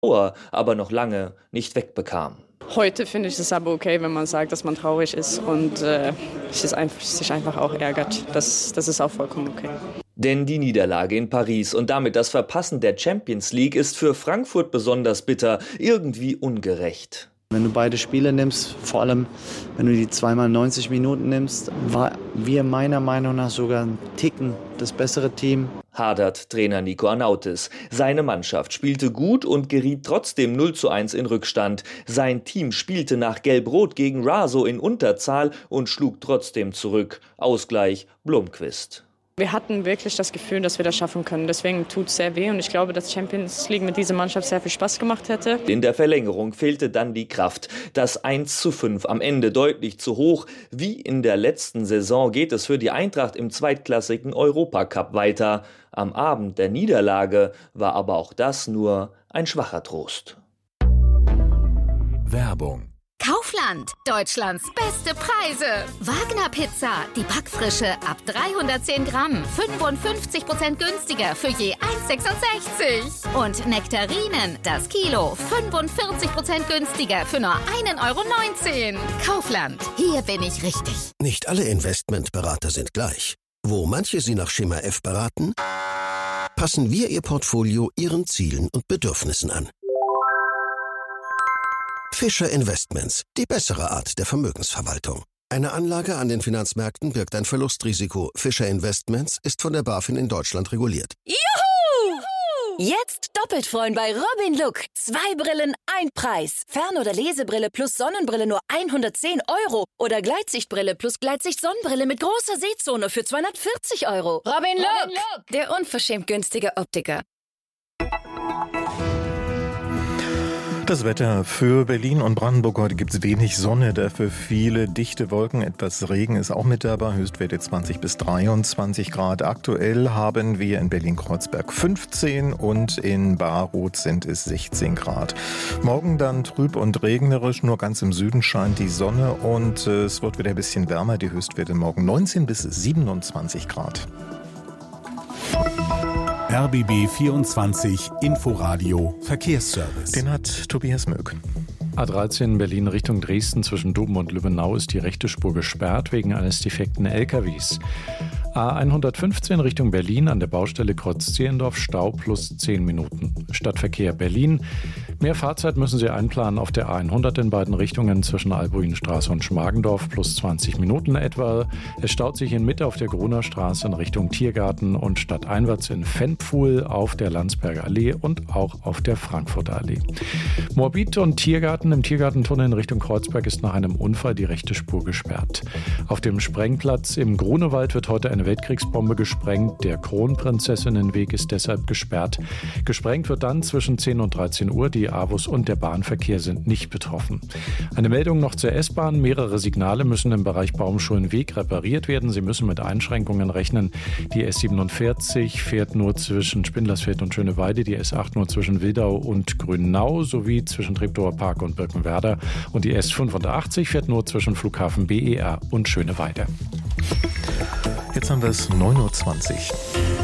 aber noch lange nicht wegbekam. Heute finde ich es aber okay, wenn man sagt, dass man traurig ist und sich einfach auch ärgert. Das ist auch vollkommen okay. Denn die Niederlage in Paris und damit das Verpassen der Champions League ist für Frankfurt besonders bitter, irgendwie ungerecht. Wenn du beide Spiele nimmst, vor allem wenn du die zweimal 90 Minuten nimmst, war wir meiner Meinung nach sogar ein Ticken das bessere Team. Hadert Trainer Nico Arnautis. Seine Mannschaft spielte gut und geriet trotzdem 0:1 in Rückstand. Sein Team spielte nach Gelb-Rot gegen Raso in Unterzahl und schlug trotzdem zurück. Ausgleich Blomqvist. Wir hatten wirklich das Gefühl, dass wir das schaffen können. Deswegen tut es sehr weh und ich glaube, dass Champions League mit dieser Mannschaft sehr viel Spaß gemacht hätte. In der Verlängerung fehlte dann die Kraft. Das 1:5 am Ende deutlich zu hoch. Wie in der letzten Saison geht es für die Eintracht im zweitklassigen Europacup weiter. Am Abend der Niederlage war aber auch das nur ein schwacher Trost. Werbung. Kaufland, Deutschlands beste Preise. Wagner Pizza, die Backfrische ab 310 Gramm, 55% günstiger für je 1,66. Und Nektarinen, das Kilo, 45% günstiger für nur 1,19 €. Kaufland, hier bin ich richtig. Nicht alle Investmentberater sind gleich. Wo manche Sie nach Schema F beraten, passen wir Ihr Portfolio Ihren Zielen und Bedürfnissen an. Fischer Investments, die bessere Art der Vermögensverwaltung. Eine Anlage an den Finanzmärkten birgt ein Verlustrisiko. Fischer Investments ist von der BaFin in Deutschland reguliert. Juhu! Jetzt doppelt freuen bei Robin Look. 2 Brillen, ein Preis. Fern- oder Lesebrille plus Sonnenbrille nur 110 € oder Gleitsichtbrille plus Gleitsicht-Sonnenbrille mit großer Sehzone für 240 €. Robin Look, der unverschämt günstige Optiker. Das Wetter für Berlin und Brandenburg. Heute gibt es wenig Sonne, dafür viele dichte Wolken. Etwas Regen ist auch mit dabei. Höchstwerte 20 bis 23 Grad. Aktuell haben wir in Berlin-Kreuzberg 15 und in Bayreuth sind es 16 Grad. Morgen dann trüb und regnerisch. Nur ganz im Süden scheint die Sonne und es wird wieder ein bisschen wärmer. Die Höchstwerte morgen 19 bis 27 Grad. RBB 24 Inforadio Verkehrsservice. Den hat Tobias Möck. A13 Berlin Richtung Dresden zwischen Duben und Lübbenau ist die rechte Spur gesperrt wegen eines defekten LKWs. A115 Richtung Berlin an der Baustelle Kreuz-Zehlendorf Stau plus 10 Minuten. Stadtverkehr Berlin. Mehr Fahrzeit müssen Sie einplanen auf der A100 in beiden Richtungen zwischen Albuinstraße und Schmargendorf plus 20 Minuten etwa. Es staut sich in Mitte auf der Gruner Straße in Richtung Tiergarten und stadteinwärts in Fennpfuhl auf der Landsberger Allee und auch auf der Frankfurter Allee. Moabit und Tiergarten im Tiergartentunnel in Richtung Kreuzberg ist nach einem Unfall die rechte Spur gesperrt. Auf dem Sprengplatz im Grunewald wird heute eine Weltkriegsbombe gesprengt. Der Kronprinzessinnenweg ist deshalb gesperrt. Gesprengt wird dann zwischen 10 und 13 Uhr. Die AWUS und der Bahnverkehr sind nicht betroffen. Eine Meldung noch zur S-Bahn. Mehrere Signale müssen im Bereich Baumschulenweg repariert werden. Sie müssen mit Einschränkungen rechnen. Die S47 fährt nur zwischen Spindlersfeld und Schöneweide, die S8 nur zwischen Wildau und Grünau sowie zwischen Treptower Park und Birkenwerder. Und die S85 fährt nur zwischen Flughafen BER und Schöneweide. Jetzt haben wir es 9:20 Uhr.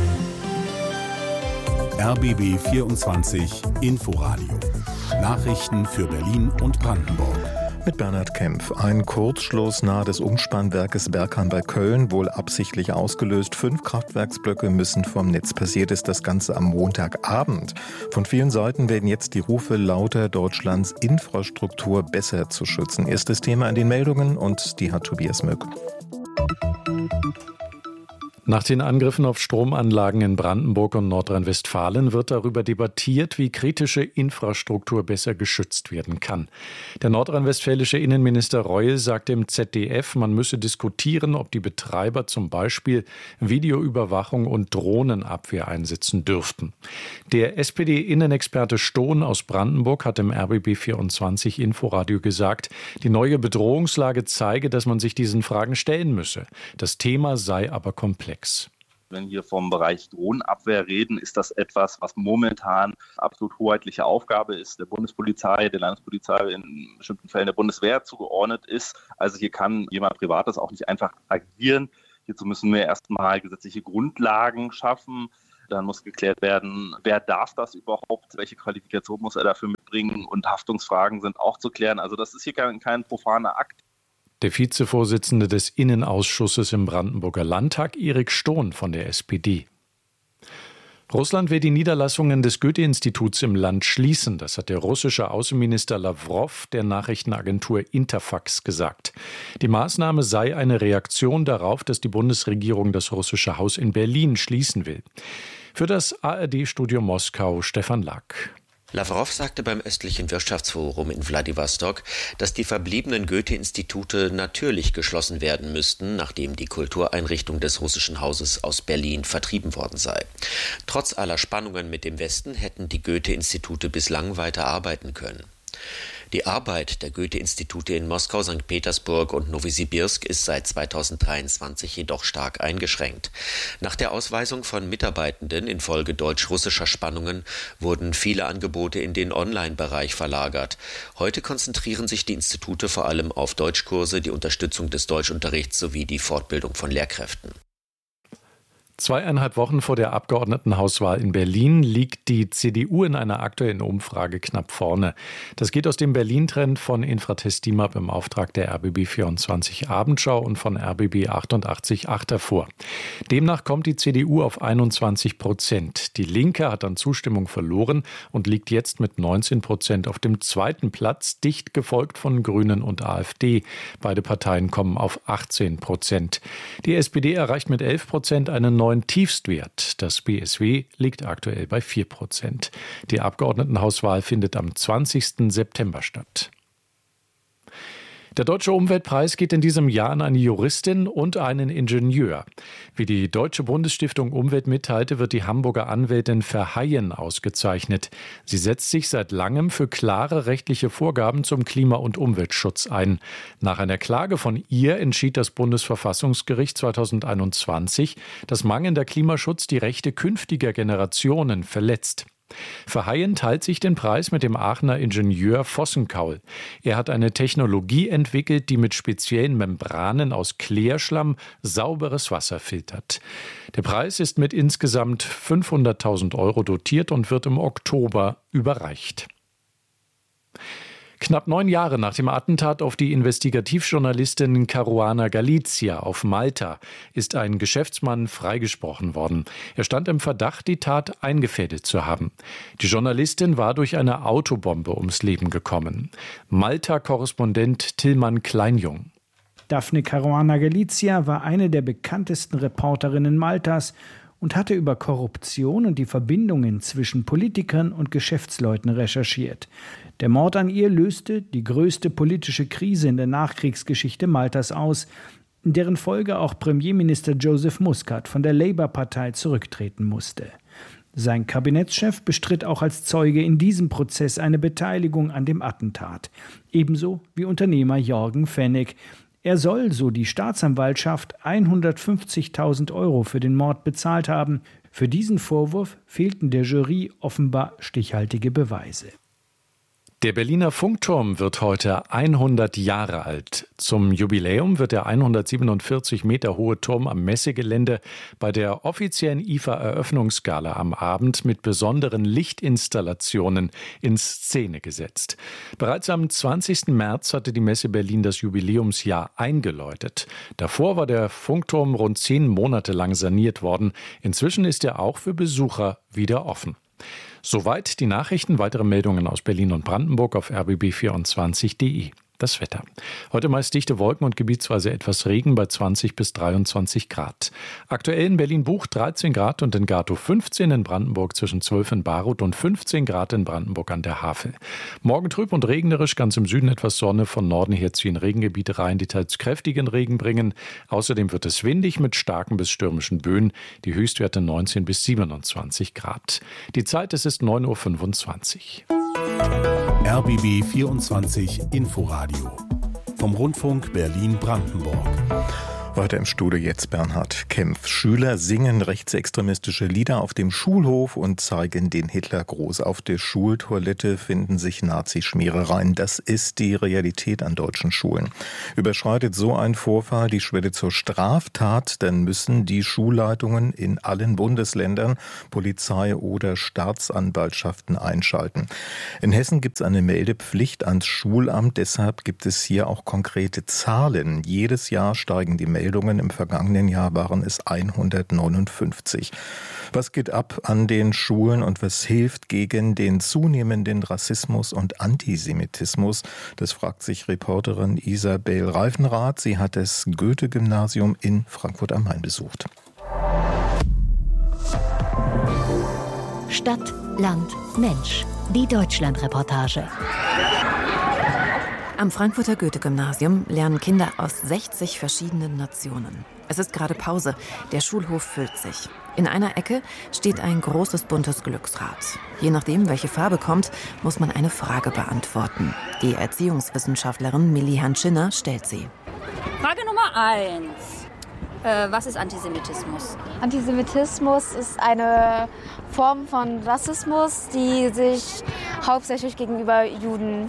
RBB 24 Inforadio. Nachrichten für Berlin und Brandenburg. Mit Bernhard Kempf. Ein Kurzschluss nahe des Umspannwerkes Bergheim bei Köln, wohl absichtlich ausgelöst. 5 Kraftwerksblöcke müssen vom Netz. Passiert ist das Ganze am Montagabend. Von vielen Seiten werden jetzt die Rufe lauter, Deutschlands Infrastruktur besser zu schützen. Erstes Thema in den Meldungen und die hat Tobias Möck. Nach den Angriffen auf Stromanlagen in Brandenburg und Nordrhein-Westfalen wird darüber debattiert, wie kritische Infrastruktur besser geschützt werden kann. Der nordrhein-westfälische Innenminister Reul sagte im ZDF, man müsse diskutieren, ob die Betreiber zum Beispiel Videoüberwachung und Drohnenabwehr einsetzen dürften. Der SPD-Innenexperte Stohn aus Brandenburg hat im RBB 24 Inforadio gesagt, die neue Bedrohungslage zeige, dass man sich diesen Fragen stellen müsse. Das Thema sei aber komplex. Wenn wir vom Bereich Drohnenabwehr reden, ist das etwas, was momentan absolut hoheitliche Aufgabe ist, der Bundespolizei, der Landespolizei, in bestimmten Fällen der Bundeswehr zugeordnet ist. Also hier kann jemand Privates auch nicht einfach agieren. Hierzu müssen wir erstmal gesetzliche Grundlagen schaffen. Dann muss geklärt werden, wer darf das überhaupt, welche Qualifikation muss er dafür mitbringen und Haftungsfragen sind auch zu klären. Also das ist hier kein profaner Akt. Der Vizevorsitzende des Innenausschusses im Brandenburger Landtag, Erik Stohn von der SPD. Russland will die Niederlassungen des Goethe-Instituts im Land schließen. Das hat der russische Außenminister Lawrow der Nachrichtenagentur Interfax gesagt. Die Maßnahme sei eine Reaktion darauf, dass die Bundesregierung das russische Haus in Berlin schließen will. Für das ARD-Studio Moskau Stefan Lack. Lawrow sagte beim östlichen Wirtschaftsforum in Wladiwostok, dass die verbliebenen Goethe-Institute natürlich geschlossen werden müssten, nachdem die Kultureinrichtung des russischen Hauses aus Berlin vertrieben worden sei. Trotz aller Spannungen mit dem Westen hätten die Goethe-Institute bislang weiter arbeiten können. Die Arbeit der Goethe-Institute in Moskau, St. Petersburg und Nowosibirsk ist seit 2023 jedoch stark eingeschränkt. Nach der Ausweisung von Mitarbeitenden infolge deutsch-russischer Spannungen wurden viele Angebote in den Online-Bereich verlagert. Heute konzentrieren sich die Institute vor allem auf Deutschkurse, die Unterstützung des Deutschunterrichts sowie die Fortbildung von Lehrkräften. 2,5 Wochen vor der Abgeordnetenhauswahl in Berlin liegt die CDU in einer aktuellen Umfrage knapp vorne. Das geht aus dem Berlin-Trend von Infratest DIMAP im Auftrag der RBB24 Abendschau und von RBB 88.8 hervor. Demnach kommt die CDU auf 21%. Die Linke hat an Zustimmung verloren und liegt jetzt mit 19% auf dem zweiten Platz, dicht gefolgt von Grünen und AfD. Beide Parteien kommen auf 18%. Die SPD erreicht mit 11% einen neuen Tiefstwert. Das BSW liegt aktuell bei 4%. Die Abgeordnetenhauswahl findet am 20. September statt. Der Deutsche Umweltpreis geht in diesem Jahr an eine Juristin und einen Ingenieur. Wie die Deutsche Bundesstiftung Umwelt mitteilte, wird die Hamburger Anwältin Verheyen ausgezeichnet. Sie setzt sich seit langem für klare rechtliche Vorgaben zum Klima- und Umweltschutz ein. Nach einer Klage von ihr entschied das Bundesverfassungsgericht 2021, dass mangelnder Klimaschutz die Rechte künftiger Generationen verletzt. Verheyen teilt sich den Preis mit dem Aachener Ingenieur Vossenkaul. Er hat eine Technologie entwickelt, die mit speziellen Membranen aus Klärschlamm sauberes Wasser filtert. Der Preis ist mit insgesamt 500.000 € dotiert und wird im Oktober überreicht. Knapp 9 Jahre nach dem Attentat auf die Investigativjournalistin Caruana Galizia auf Malta ist ein Geschäftsmann freigesprochen worden. Er stand im Verdacht, die Tat eingefädelt zu haben. Die Journalistin war durch eine Autobombe ums Leben gekommen. Malta-Korrespondent Tillmann Kleinjung. Daphne Caruana Galizia war eine der bekanntesten Reporterinnen Maltas und hatte über Korruption und die Verbindungen zwischen Politikern und Geschäftsleuten recherchiert. Der Mord an ihr löste die größte politische Krise in der Nachkriegsgeschichte Maltas aus, in deren Folge auch Premierminister Joseph Muscat von der Labour-Partei zurücktreten musste. Sein Kabinettschef bestritt auch als Zeuge in diesem Prozess eine Beteiligung an dem Attentat, ebenso wie Unternehmer Jorgen Fennig. Er soll, so die Staatsanwaltschaft, 150.000 € für den Mord bezahlt haben. Für diesen Vorwurf fehlten der Jury offenbar stichhaltige Beweise. Der Berliner Funkturm wird heute 100 Jahre alt. Zum Jubiläum wird der 147 Meter hohe Turm am Messegelände bei der offiziellen IFA-Eröffnungsgala am Abend mit besonderen Lichtinstallationen in Szene gesetzt. Bereits am 20. März hatte die Messe Berlin das Jubiläumsjahr eingeläutet. Davor war der Funkturm rund 10 Monate lang saniert worden. Inzwischen ist er auch für Besucher wieder offen. Soweit die Nachrichten. Weitere Meldungen aus Berlin und Brandenburg auf rbb24.de. Das Wetter. Heute meist dichte Wolken und gebietsweise etwas Regen bei 20 bis 23 Grad. Aktuell in Berlin-Buch 13 Grad und in Gatow 15, in Brandenburg zwischen 12 in Baruth und 15 Grad in Brandenburg an der Havel. Morgen trüb und regnerisch, ganz im Süden etwas Sonne, von Norden her ziehen Regengebiete rein, die teils kräftigen Regen bringen. Außerdem wird es windig mit starken bis stürmischen Böen, die Höchstwerte 19 bis 27 Grad. Die Zeit, es ist 9.25 Uhr. RBB 24 Inforadio vom Rundfunk Berlin-Brandenburg. Weiter im Studio jetzt Bernhard Kempf. Schüler singen rechtsextremistische Lieder auf dem Schulhof und zeigen den Hitlergruß. Auf der Schultoilette finden sich Nazischmierereien. Das ist die Realität an deutschen Schulen. Überschreitet so ein Vorfall die Schwelle zur Straftat, dann müssen die Schulleitungen in allen Bundesländern Polizei oder Staatsanwaltschaften einschalten. In Hessen gibt es eine Meldepflicht ans Schulamt. Deshalb gibt es hier auch konkrete Zahlen. Jedes Jahr steigen die Meldungen. Im vergangenen Jahr waren es 159. Was geht ab an den Schulen und was hilft gegen den zunehmenden Rassismus und Antisemitismus? Das fragt sich Reporterin Isabel Reifenrath. Sie hat das Goethe-Gymnasium in Frankfurt am Main besucht. Stadt, Land, Mensch. Die Deutschland-Reportage. Am Frankfurter Goethe-Gymnasium lernen Kinder aus 60 verschiedenen Nationen. Es ist gerade Pause. Der Schulhof füllt sich. In einer Ecke steht ein großes buntes Glücksrad. Je nachdem, welche Farbe kommt, muss man eine Frage beantworten. Die Erziehungswissenschaftlerin Milli Hanschinner stellt sie. Frage Nummer 1. Was ist Antisemitismus? Antisemitismus ist eine Form von Rassismus, die sich hauptsächlich gegenüber Juden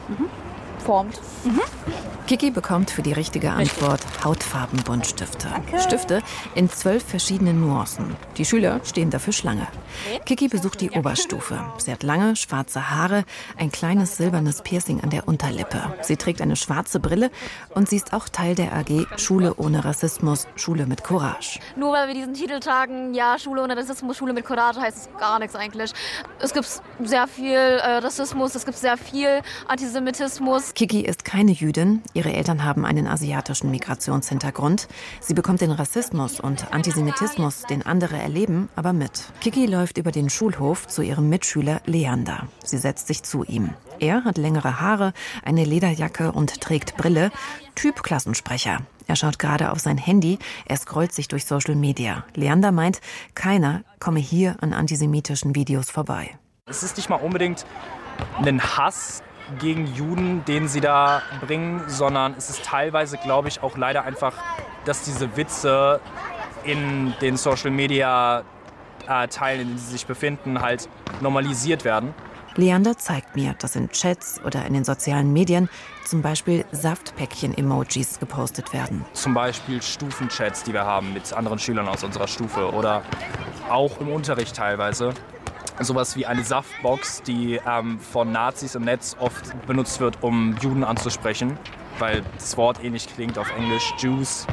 formt. Kiki bekommt für die richtige Antwort Hautfarbenbuntstifte. Danke. Stifte in 12 verschiedenen Nuancen. Die Schüler stehen dafür Schlange. Kiki besucht die Oberstufe. Sie hat lange, schwarze Haare, ein kleines silbernes Piercing an der Unterlippe. Sie trägt eine schwarze Brille und sie ist auch Teil der AG Schule ohne Rassismus, Schule mit Courage. Nur weil wir diesen Titel tragen, ja, Schule ohne Rassismus, Schule mit Courage, heißt es gar nichts eigentlich. Es gibt sehr viel Rassismus, es gibt sehr viel Antisemitismus. Kiki ist keine Jüdin. Ihre Eltern haben einen asiatischen Migrationshintergrund. Sie bekommt den Rassismus und Antisemitismus, den andere erleben, aber mit. Kiki läuft über den Schulhof zu ihrem Mitschüler Leander. Sie setzt sich zu ihm. Er hat längere Haare, eine Lederjacke und trägt Brille. Typ Klassensprecher. Er schaut gerade auf sein Handy. Er scrollt sich durch Social Media. Leander meint, keiner komme hier an antisemitischen Videos vorbei. Es ist nicht mal unbedingt ein Hass gegen Juden, den sie da bringen, sondern es ist teilweise, glaube ich, auch leider einfach, dass diese Witze in den Social-Media-Teilen, in denen sie sich befinden, halt normalisiert werden. Leander zeigt mir, dass in Chats oder in den sozialen Medien zum Beispiel Saftpäckchen-Emojis gepostet werden. Zum Beispiel Stufenchats, die wir haben mit anderen Schülern aus unserer Stufe oder auch im Unterricht teilweise. Sowas wie eine Saftbox, die von Nazis im Netz oft benutzt wird, um Juden anzusprechen, weil das Wort ähnlich klingt auf Englisch. Jews.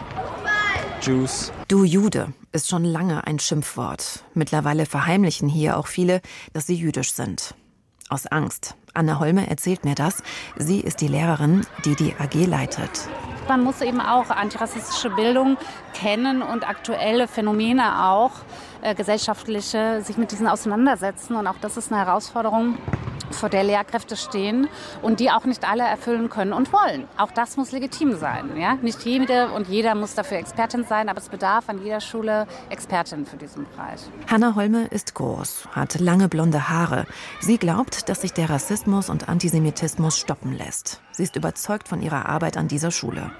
Du Jude ist schon lange ein Schimpfwort. Mittlerweile verheimlichen hier auch viele, dass sie jüdisch sind. Aus Angst. Anne Holme erzählt mir das. Sie ist die Lehrerin, die die AG leitet. Man muss eben auch antirassistische Bildung kennen und aktuelle Phänomene auch, gesellschaftliche, sich mit diesen auseinandersetzen. Und auch das ist eine Herausforderung, vor der Lehrkräfte stehen und die auch nicht alle erfüllen können und wollen. Auch das muss legitim sein. Ja? Nicht jede und jeder muss dafür Expertin sein, aber es bedarf an jeder Schule Expertin für diesen Bereich. Hanna Holme ist groß, hat lange blonde Haare. Sie glaubt, dass sich der Rassismus und Antisemitismus stoppen lässt. Sie ist überzeugt von ihrer Arbeit an dieser Schule.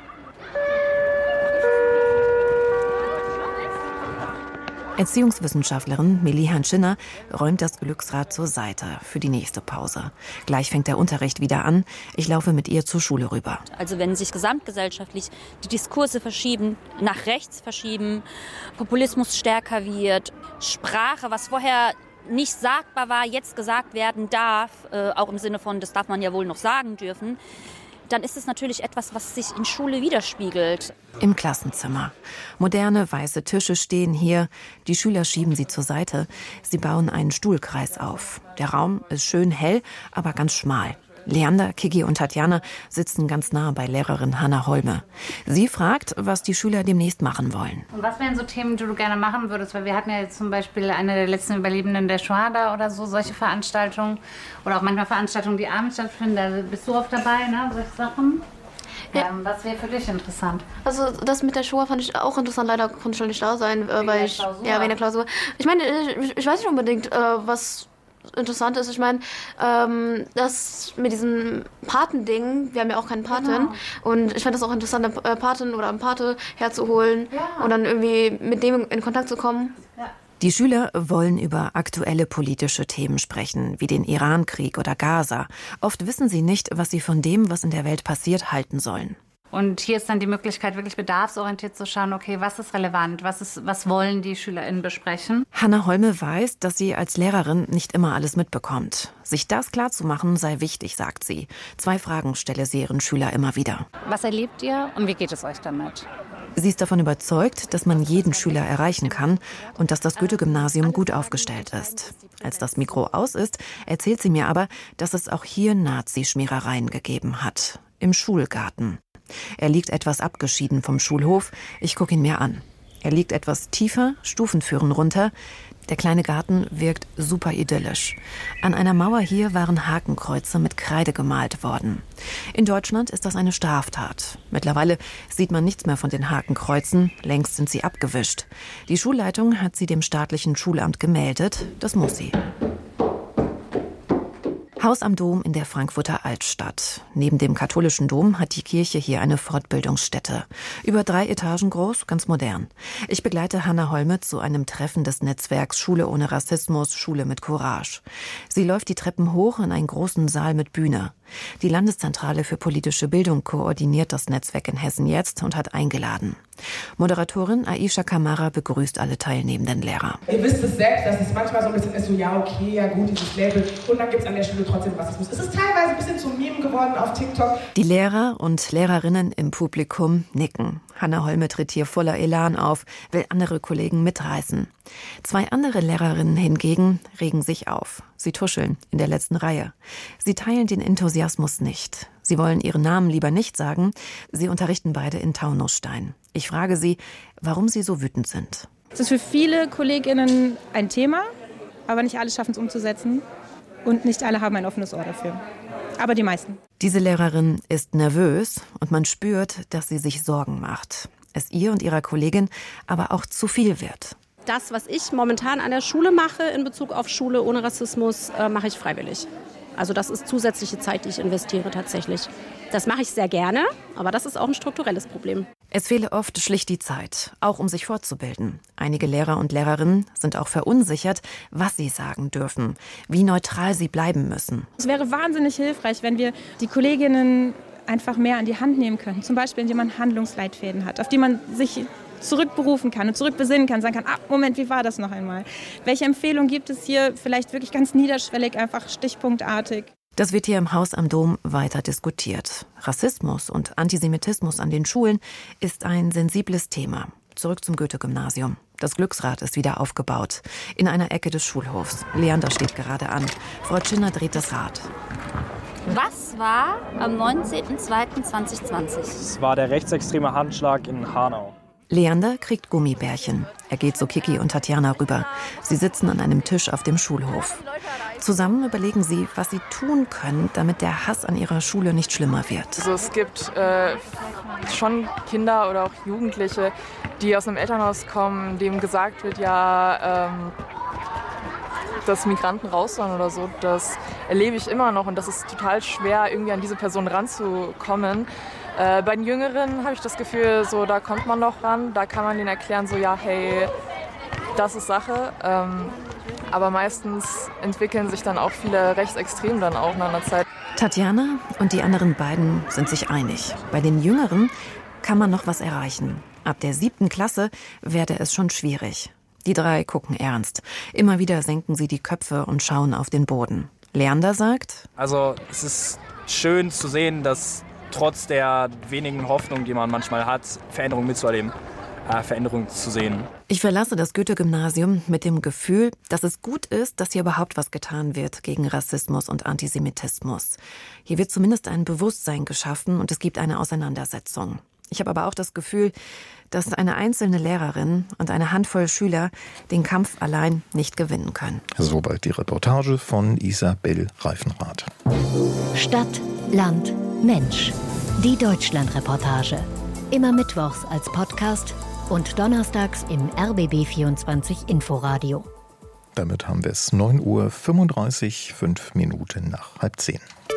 Erziehungswissenschaftlerin Milli Hanschinner räumt das Glücksrad zur Seite für die nächste Pause. Gleich fängt der Unterricht wieder an. Ich laufe mit ihr zur Schule rüber. Also wenn sich gesamtgesellschaftlich die Diskurse verschieben, nach rechts verschieben, Populismus stärker wird, Sprache, was vorher nicht sagbar war, jetzt gesagt werden darf, auch im Sinne von, das darf man ja wohl noch sagen dürfen, dann ist es natürlich etwas, was sich in Schule widerspiegelt. Im Klassenzimmer. Moderne weiße Tische stehen hier. Die Schüler schieben sie zur Seite. Sie bauen einen Stuhlkreis auf. Der Raum ist schön hell, aber ganz schmal. Leander, Kiki und Tatjana sitzen ganz nah bei Lehrerin Hanna Holme. Sie fragt, was die Schüler demnächst machen wollen. Und was wären so Themen, die du gerne machen würdest? Weil wir hatten ja jetzt zum Beispiel eine der letzten Überlebenden der Shoah da oder so, solche Veranstaltungen. Oder auch manchmal Veranstaltungen, die abends stattfinden. Da bist du oft dabei, ne? Solche Sachen. Ja. Was wäre für dich interessant? Also das mit der Shoah fand ich auch interessant. Leider konnte ich nicht da sein, weil ich wegen der Klausur. Ich meine, ich weiß nicht unbedingt, was interessant ist, ich meine, das mit diesem Patending, wir haben ja auch keinen Paten, und ich fand das auch interessant, eine Patin oder einen Pate herzuholen und dann irgendwie mit dem in Kontakt zu kommen. Die Schüler wollen über aktuelle politische Themen sprechen, wie den Irankrieg oder Gaza. Oft wissen sie nicht, was sie von dem, was in der Welt passiert, halten sollen. Und hier ist dann die Möglichkeit, wirklich bedarfsorientiert zu schauen, okay, was ist relevant, was wollen die SchülerInnen besprechen? Hanna Holme weiß, dass sie als Lehrerin nicht immer alles mitbekommt. Sich das klarzumachen sei wichtig, sagt sie. 2 Fragen stelle sie ihren Schüler immer wieder. Was erlebt ihr und wie geht es euch damit? Sie ist davon überzeugt, dass man jeden Schüler erreichen kann und dass das Goethe-Gymnasium gut aufgestellt ist. Als das Mikro aus ist, erzählt sie mir aber, dass es auch hier Nazischmierereien gegeben hat. Im Schulgarten. Er liegt etwas abgeschieden vom Schulhof. Ich gucke ihn mir an. Er liegt etwas tiefer, Stufen führen runter. Der kleine Garten wirkt super idyllisch. An einer Mauer hier waren Hakenkreuze mit Kreide gemalt worden. In Deutschland ist das eine Straftat. Mittlerweile sieht man nichts mehr von den Hakenkreuzen. Längst sind sie abgewischt. Die Schulleitung hat sie dem staatlichen Schulamt gemeldet. Das muss sie. Haus am Dom in der Frankfurter Altstadt. Neben dem katholischen Dom hat die Kirche hier eine Fortbildungsstätte. Über 3 Etagen groß, ganz modern. Ich begleite Hanna Holme zu einem Treffen des Netzwerks Schule ohne Rassismus, Schule mit Courage. Sie läuft die Treppen hoch in einen großen Saal mit Bühne. Die Landeszentrale für politische Bildung koordiniert das Netzwerk in Hessen jetzt und hat eingeladen. Moderatorin Aisha Kamara begrüßt alle teilnehmenden Lehrer. Ihr wisst es selbst, dass es manchmal so ein bisschen ist, so ja okay, ja gut, dieses Label, und dann gibt es an der Schule trotzdem Rassismus. Es ist teilweise ein bisschen zum Meme geworden auf TikTok. Die Lehrer und Lehrerinnen im Publikum nicken. Hanna Holme tritt hier voller Elan auf, will andere Kollegen mitreißen. 2 andere Lehrerinnen hingegen regen sich auf. Sie tuscheln in der letzten Reihe. Sie teilen den Enthusiasmus nicht. Sie wollen ihren Namen lieber nicht sagen. Sie unterrichten beide in Taunusstein. Ich frage sie, warum sie so wütend sind. Es ist für viele KollegInnen ein Thema, aber nicht alle schaffen es umzusetzen. Und nicht alle haben ein offenes Ohr dafür. Aber die meisten. Diese Lehrerin ist nervös und man spürt, dass sie sich Sorgen macht. Es ihr und ihrer Kollegin aber auch zu viel wird. Das, was ich momentan an der Schule mache in Bezug auf Schule ohne Rassismus, mache ich freiwillig. Also das ist zusätzliche Zeit, die ich investiere tatsächlich. Das mache ich sehr gerne, aber das ist auch ein strukturelles Problem. Es fehle oft schlicht die Zeit, auch um sich fortzubilden. Einige Lehrer und Lehrerinnen sind auch verunsichert, was sie sagen dürfen, wie neutral sie bleiben müssen. Es wäre wahnsinnig hilfreich, wenn wir die Kolleginnen einfach mehr an die Hand nehmen könnten. Zum Beispiel, indem man Handlungsleitfäden hat, auf die man sich zurückberufen kann und zurückbesinnen kann, sagen kann, Moment, wie war das noch einmal? Welche Empfehlung gibt es hier, vielleicht wirklich ganz niederschwellig, einfach stichpunktartig? Das wird hier im Haus am Dom weiter diskutiert. Rassismus und Antisemitismus an den Schulen ist ein sensibles Thema. Zurück zum Goethe-Gymnasium. Das Glücksrad ist wieder aufgebaut. In einer Ecke des Schulhofs. Leander steht gerade an. Frau Tschinner dreht das Rad. Was war am 19.02.2020? Es war der rechtsextreme Handschlag in Hanau. Leander kriegt Gummibärchen. Er geht zu Kiki und Tatjana rüber. Sie sitzen an einem Tisch auf dem Schulhof. Zusammen überlegen sie, was sie tun können, damit der Hass an ihrer Schule nicht schlimmer wird. Also es gibt schon Kinder oder auch Jugendliche, die aus einem Elternhaus kommen, dem gesagt wird, ja, dass Migranten raus sollen oder so. Das erlebe ich immer noch und das ist total schwer, irgendwie an diese Person ranzukommen. Bei den Jüngeren habe ich das Gefühl, so, da kommt man noch ran, da kann man denen erklären, so ja, hey, das ist Sache. Aber meistens entwickeln sich dann auch viele Rechtsextreme dann auch nach einer Zeit. Tatjana und die anderen beiden sind sich einig. Bei den Jüngeren kann man noch was erreichen. Ab der 7. Klasse werde es schon schwierig. Die 3 gucken ernst. Immer wieder senken sie die Köpfe und schauen auf den Boden. Leander sagt: Also es ist schön zu sehen, dass trotz der wenigen Hoffnung, die man manchmal hat, Veränderungen mitzuerleben, Veränderungen zu sehen. Ich verlasse das Goethe-Gymnasium mit dem Gefühl, dass es gut ist, dass hier überhaupt was getan wird gegen Rassismus und Antisemitismus. Hier wird zumindest ein Bewusstsein geschaffen und es gibt eine Auseinandersetzung. Ich habe aber auch das Gefühl, dass eine einzelne Lehrerin und eine Handvoll Schüler den Kampf allein nicht gewinnen können. Soweit die Reportage von Isabel Reifenrath. Stadt, Land, Mensch. Die Deutschlandreportage. Immer mittwochs als Podcast und donnerstags im RBB 24 Inforadio. Damit haben wir es. 9:35 Uhr, 5 Minuten nach 9:30.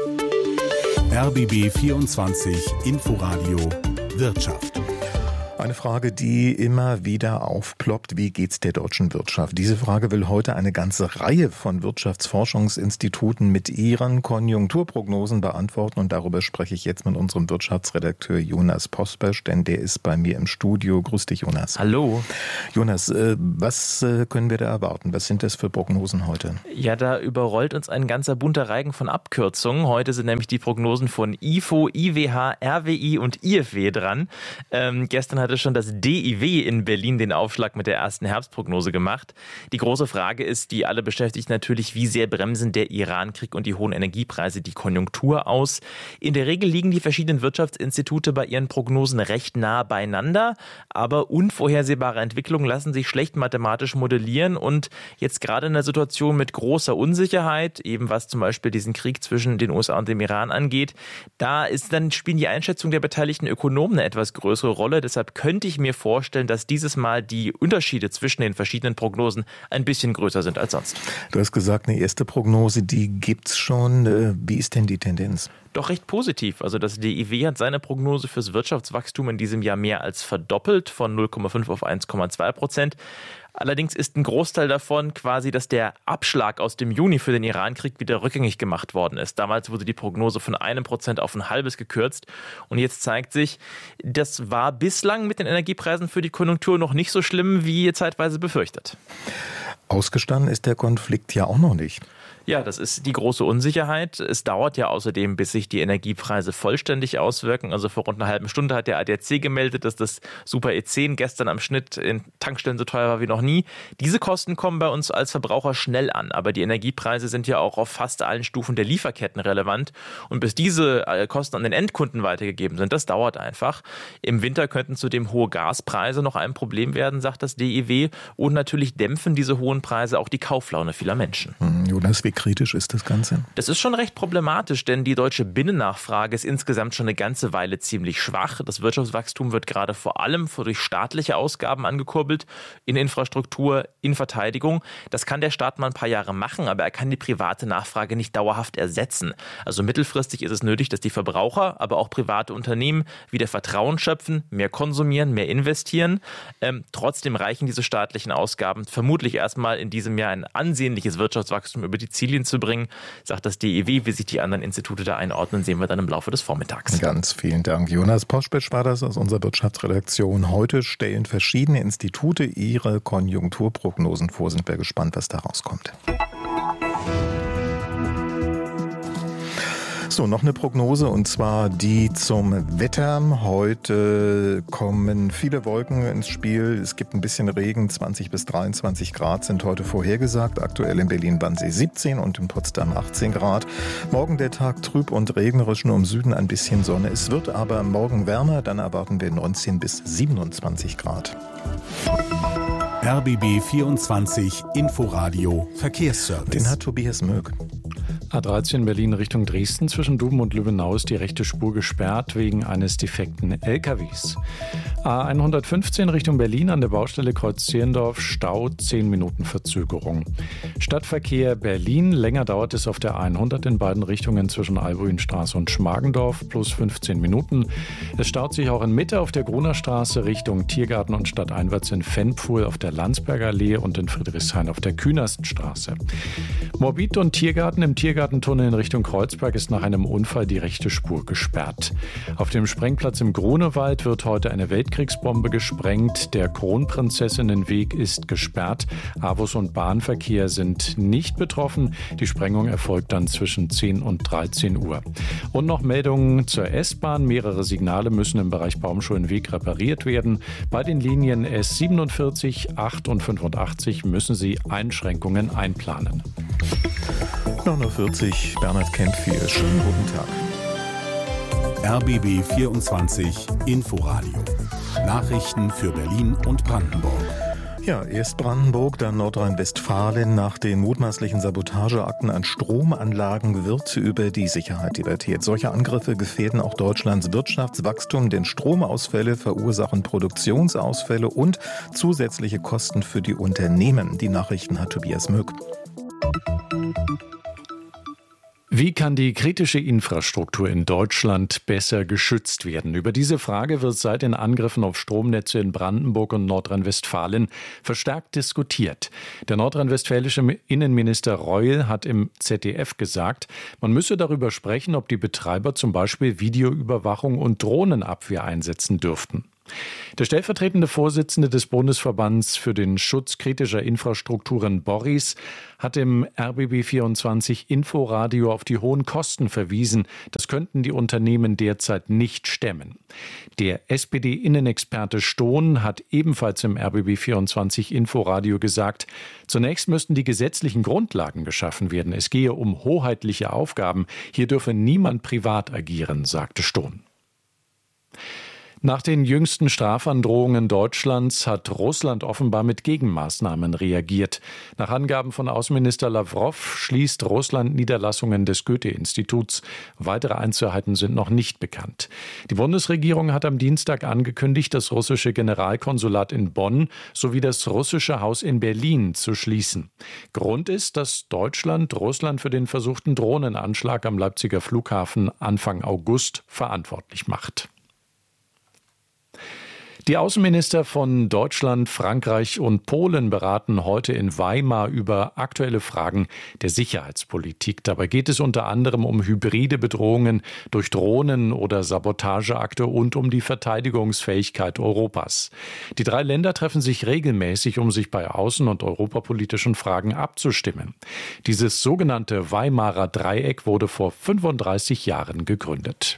RBB 24 Inforadio Wirtschaft. Eine Frage, die immer wieder aufploppt: Wie geht's der deutschen Wirtschaft? Diese Frage will heute eine ganze Reihe von Wirtschaftsforschungsinstituten mit ihren Konjunkturprognosen beantworten. Und darüber spreche ich jetzt mit unserem Wirtschaftsredakteur Jonas Pospesch, denn der ist bei mir im Studio. Grüß dich, Jonas. Hallo. Jonas, was können wir da erwarten? Was sind das für Prognosen heute? Ja, da überrollt uns ein ganzer bunter Reigen von Abkürzungen. Heute sind nämlich die Prognosen von IFO, IWH, RWI und IFW dran. Gestern hatte schon das DIW in Berlin den Aufschlag mit der ersten Herbstprognose gemacht. Die große Frage ist, die alle beschäftigt natürlich, wie sehr bremsen der Irankrieg und die hohen Energiepreise die Konjunktur aus. In der Regel liegen die verschiedenen Wirtschaftsinstitute bei ihren Prognosen recht nah beieinander, aber unvorhersehbare Entwicklungen lassen sich schlecht mathematisch modellieren und jetzt gerade in einer Situation mit großer Unsicherheit, eben was zum Beispiel diesen Krieg zwischen den USA und dem Iran angeht, spielen die Einschätzungen der beteiligten Ökonomen eine etwas größere Rolle. Deshalb könnte ich mir vorstellen, dass dieses Mal die Unterschiede zwischen den verschiedenen Prognosen ein bisschen größer sind als sonst. Du hast gesagt, eine erste Prognose, die gibt's schon. Wie ist denn die Tendenz? Doch recht positiv. Also das DIW hat seine Prognose fürs Wirtschaftswachstum in diesem Jahr mehr als verdoppelt, von 0,5 auf 1,2%. Allerdings ist ein Großteil davon quasi, dass der Abschlag aus dem Juni für den Irankrieg wieder rückgängig gemacht worden ist. Damals wurde die Prognose von 1% auf 0,5% gekürzt. Und jetzt zeigt sich, das war bislang mit den Energiepreisen für die Konjunktur noch nicht so schlimm, wie zeitweise befürchtet. Ausgestanden ist der Konflikt ja auch noch nicht. Ja, das ist die große Unsicherheit. Es dauert ja außerdem, bis sich die Energiepreise vollständig auswirken. Also vor rund einer halben Stunde hat der ADAC gemeldet, dass das Super E10 gestern am Schnitt in Tankstellen so teuer war wie noch nie. Diese Kosten kommen bei uns als Verbraucher schnell an. Aber die Energiepreise sind ja auch auf fast allen Stufen der Lieferketten relevant. Und bis diese Kosten an den Endkunden weitergegeben sind, das dauert einfach. Im Winter könnten zudem hohe Gaspreise noch ein Problem werden, sagt das DIW. Und natürlich dämpfen diese hohen Preise auch die Kauflaune vieler Menschen. Jonas, wie kritisch ist das Ganze? Das ist schon recht problematisch, denn die deutsche Binnennachfrage ist insgesamt schon eine ganze Weile ziemlich schwach. Das Wirtschaftswachstum wird gerade vor allem durch staatliche Ausgaben angekurbelt, in Infrastruktur, in Verteidigung. Das kann der Staat mal ein paar Jahre machen, aber er kann die private Nachfrage nicht dauerhaft ersetzen. Also mittelfristig ist es nötig, dass die Verbraucher, aber auch private Unternehmen wieder Vertrauen schöpfen, mehr konsumieren, mehr investieren. Trotzdem reichen diese staatlichen Ausgaben vermutlich erstmal in diesem Jahr ein ansehnliches Wirtschaftswachstum über die Ziele zu bringen, sagt das DIW. Wie sich die anderen Institute da einordnen, sehen wir dann im Laufe des Vormittags. Ganz vielen Dank. Jonas Pospesch war das aus unserer Wirtschaftsredaktion. Heute stellen verschiedene Institute ihre Konjunkturprognosen vor. Sind wir gespannt, was da rauskommt. So, noch eine Prognose, und zwar die zum Wetter. Heute kommen viele Wolken ins Spiel. Es gibt ein bisschen Regen. 20 bis 23 Grad sind heute vorhergesagt. Aktuell in Berlin-Wannsee 17 und in Potsdam 18 Grad. Morgen der Tag trüb und regnerisch, nur im Süden ein bisschen Sonne. Es wird aber morgen wärmer. Dann erwarten wir 19 bis 27 Grad. RBB 24 Inforadio Verkehrsservice. Den hat Tobias Möck. A13 Berlin Richtung Dresden. Zwischen Dom und Lübbenau ist die rechte Spur gesperrt wegen eines defekten LKWs. A115 Richtung Berlin an der Baustelle Kreuz Zehlendorf. Stau, 10 Minuten Verzögerung. Stadtverkehr Berlin. Länger dauert es auf der 100 in beiden Richtungen zwischen Albrühenstraße und Schmargendorf. Plus 15 Minuten. Es staut sich auch in Mitte auf der Grunerstraße Richtung Tiergarten und stadteinwärts in Fennpfuhl auf der Landsberger Allee und in Friedrichshain auf der Künaststraße. Morbid und Tiergarten. Im Tiergartentunnel in Richtung Kreuzberg ist nach einem Unfall die rechte Spur gesperrt. Auf dem Sprengplatz im Grunewald wird heute eine Weltkriegsbombe gesprengt. Der Kronprinzessinnenweg ist gesperrt. AWUS und Bahnverkehr sind nicht betroffen. Die Sprengung erfolgt dann zwischen 10 und 13 Uhr. Und noch Meldungen zur S-Bahn. Mehrere Signale müssen im Bereich Baumschulenweg repariert werden. Bei den Linien S47, 8 und 85 müssen sie Einschränkungen einplanen. 9:40 Bernhard Kempfiel. Schönen guten Tag. RBB 24 Inforadio. Nachrichten für Berlin und Brandenburg. Ja, erst Brandenburg, dann Nordrhein-Westfalen. Nach den mutmaßlichen Sabotageakten an Stromanlagen wird über die Sicherheit debattiert. Solche Angriffe gefährden auch Deutschlands Wirtschaftswachstum, denn Stromausfälle verursachen Produktionsausfälle und zusätzliche Kosten für die Unternehmen. Die Nachrichten hat Tobias Möck. Wie kann die kritische Infrastruktur in Deutschland besser geschützt werden? Über diese Frage wird seit den Angriffen auf Stromnetze in Brandenburg und Nordrhein-Westfalen verstärkt diskutiert. Der nordrhein-westfälische Innenminister Reul hat im ZDF gesagt, man müsse darüber sprechen, ob die Betreiber zum Beispiel Videoüberwachung und Drohnenabwehr einsetzen dürften. Der stellvertretende Vorsitzende des Bundesverbands für den Schutz kritischer Infrastrukturen Boris hat im RBB24 Inforadio auf die hohen Kosten verwiesen. Das könnten die Unternehmen derzeit nicht stemmen. Der SPD-Innenexperte Stohn hat ebenfalls im RBB24 Inforadio gesagt, zunächst müssten die gesetzlichen Grundlagen geschaffen werden. Es gehe um hoheitliche Aufgaben. Hier dürfe niemand privat agieren, sagte Stohn. Nach den jüngsten Strafandrohungen Deutschlands hat Russland offenbar mit Gegenmaßnahmen reagiert. Nach Angaben von Außenminister Lavrov schließt Russland Niederlassungen des Goethe-Instituts. Weitere Einzelheiten sind noch nicht bekannt. Die Bundesregierung hat am Dienstag angekündigt, das russische Generalkonsulat in Bonn sowie das russische Haus in Berlin zu schließen. Grund ist, dass Deutschland Russland für den versuchten Drohnenanschlag am Leipziger Flughafen Anfang August verantwortlich macht. Die Außenminister von Deutschland, Frankreich und Polen beraten heute in Weimar über aktuelle Fragen der Sicherheitspolitik. Dabei geht es unter anderem um hybride Bedrohungen durch Drohnen oder Sabotageakte und um die Verteidigungsfähigkeit Europas. Die drei Länder treffen sich regelmäßig, um sich bei außen- und europapolitischen Fragen abzustimmen. Dieses sogenannte Weimarer Dreieck wurde vor 35 Jahren gegründet.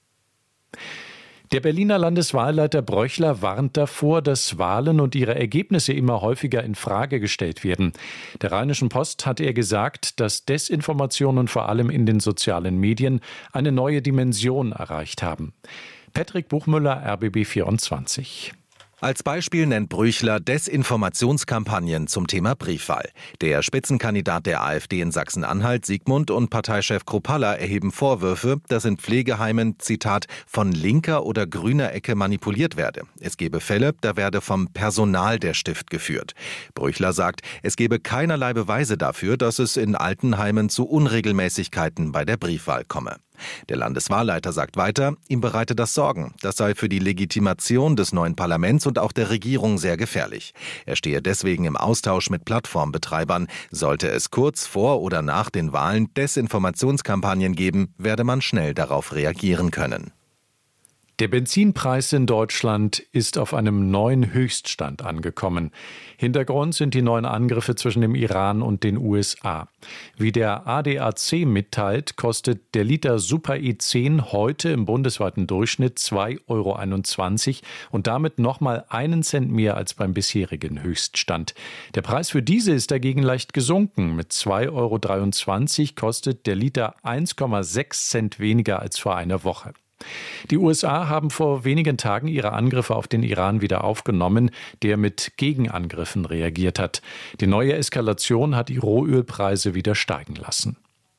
Der Berliner Landeswahlleiter Bröchler warnt davor, dass Wahlen und ihre Ergebnisse immer häufiger in Frage gestellt werden. Der Rheinischen Post hat er gesagt, dass Desinformationen vor allem in den sozialen Medien eine neue Dimension erreicht haben. Patrick Buchmüller, RBB24. Als Beispiel nennt Bröchler Desinformationskampagnen zum Thema Briefwahl. Der Spitzenkandidat der AfD in Sachsen-Anhalt, Siegmund, und Parteichef Kruppalla erheben Vorwürfe, dass in Pflegeheimen, Zitat, von linker oder grüner Ecke manipuliert werde. Es gebe Fälle, da werde vom Personal der Stift geführt. Bröchler sagt, es gebe keinerlei Beweise dafür, dass es in Altenheimen zu Unregelmäßigkeiten bei der Briefwahl komme. Der Landeswahlleiter sagt weiter, ihm bereite das Sorgen. Das sei für die Legitimation des neuen Parlaments und auch der Regierung sehr gefährlich. Er stehe deswegen im Austausch mit Plattformbetreibern. Sollte es kurz vor oder nach den Wahlen Desinformationskampagnen geben, werde man schnell darauf reagieren können. Der Benzinpreis in Deutschland ist auf einem neuen Höchststand angekommen. Hintergrund sind die neuen Angriffe zwischen dem Iran und den USA. Wie der ADAC mitteilt, kostet der Liter Super E10 heute im bundesweiten Durchschnitt 2,21 € und damit nochmal 1 Cent mehr als beim bisherigen Höchststand. Der Preis für Diesel ist dagegen leicht gesunken. Mit 2,23 € kostet der Liter 1,6 Cent weniger als vor einer Woche. Die USA haben vor wenigen Tagen ihre Angriffe auf den Iran wieder aufgenommen, der mit Gegenangriffen reagiert hat. Die neue Eskalation hat die Rohölpreise wieder steigen lassen.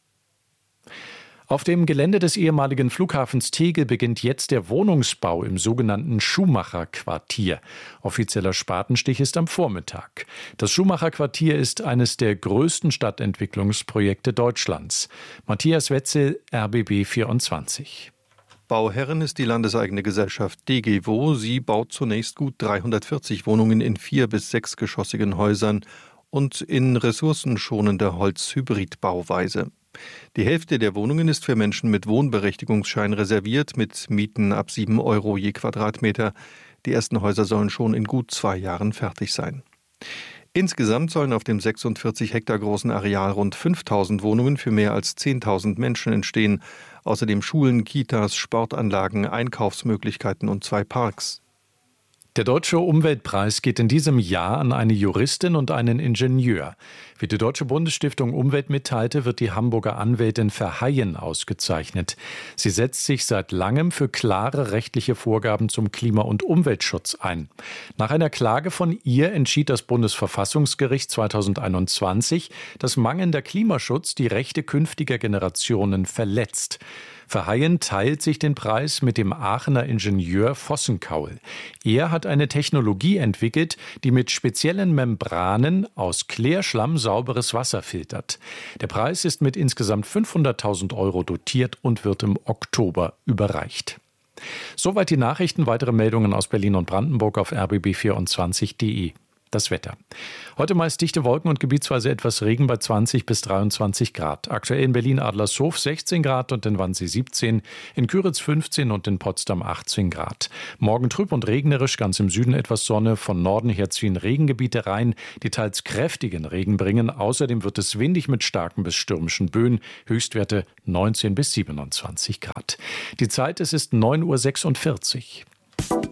Auf dem Gelände des ehemaligen Flughafens Tegel beginnt jetzt der Wohnungsbau im sogenannten Schumacher-Quartier. Offizieller Spatenstich ist am Vormittag. Das Schumacher-Quartier ist eines der größten Stadtentwicklungsprojekte Deutschlands. Matthias Wetzel, RBB24. Bauherrin ist die landeseigene Gesellschaft DGWO. Sie baut zunächst gut 340 Wohnungen in 4- bis 6-geschossigen Häusern und in ressourcenschonender Holzhybridbauweise. Die Hälfte der Wohnungen ist für Menschen mit Wohnberechtigungsschein reserviert, mit Mieten ab 7 € je Quadratmeter. Die ersten Häuser sollen schon in gut 2 Jahren fertig sein. Insgesamt sollen auf dem 46 Hektar großen Areal rund 5.000 Wohnungen für mehr als 10.000 Menschen entstehen. Außerdem Schulen, Kitas, Sportanlagen, Einkaufsmöglichkeiten und 2 Parks. Der Deutsche Umweltpreis geht in diesem Jahr an eine Juristin und einen Ingenieur. Wie die Deutsche Bundesstiftung Umwelt mitteilte, wird die Hamburger Anwältin Verheyen ausgezeichnet. Sie setzt sich seit langem für klare rechtliche Vorgaben zum Klima- und Umweltschutz ein. Nach einer Klage von ihr entschied das Bundesverfassungsgericht 2021, dass mangelnder Klimaschutz die Rechte künftiger Generationen verletzt. Verheyen teilt sich den Preis mit dem Aachener Ingenieur Vossenkaul. Er hat eine Technologie entwickelt, die mit speziellen Membranen aus Klärschlamm sauberes Wasser filtert. Der Preis ist mit insgesamt 500.000 € dotiert und wird im Oktober überreicht. Soweit die Nachrichten. Weitere Meldungen aus Berlin und Brandenburg auf rbb24.de. Das Wetter. Heute meist dichte Wolken und gebietsweise etwas Regen bei 20 bis 23 Grad. Aktuell in Berlin-Adlershof 16 Grad und in Wannsee 17, in Küritz 15 und in Potsdam 18 Grad. Morgen trüb und regnerisch, ganz im Süden etwas Sonne. Von Norden her ziehen Regengebiete rein, die teils kräftigen Regen bringen. Außerdem wird es windig mit starken bis stürmischen Böen. Höchstwerte 19 bis 27 Grad. Die Zeit, es ist 9:46 Uhr.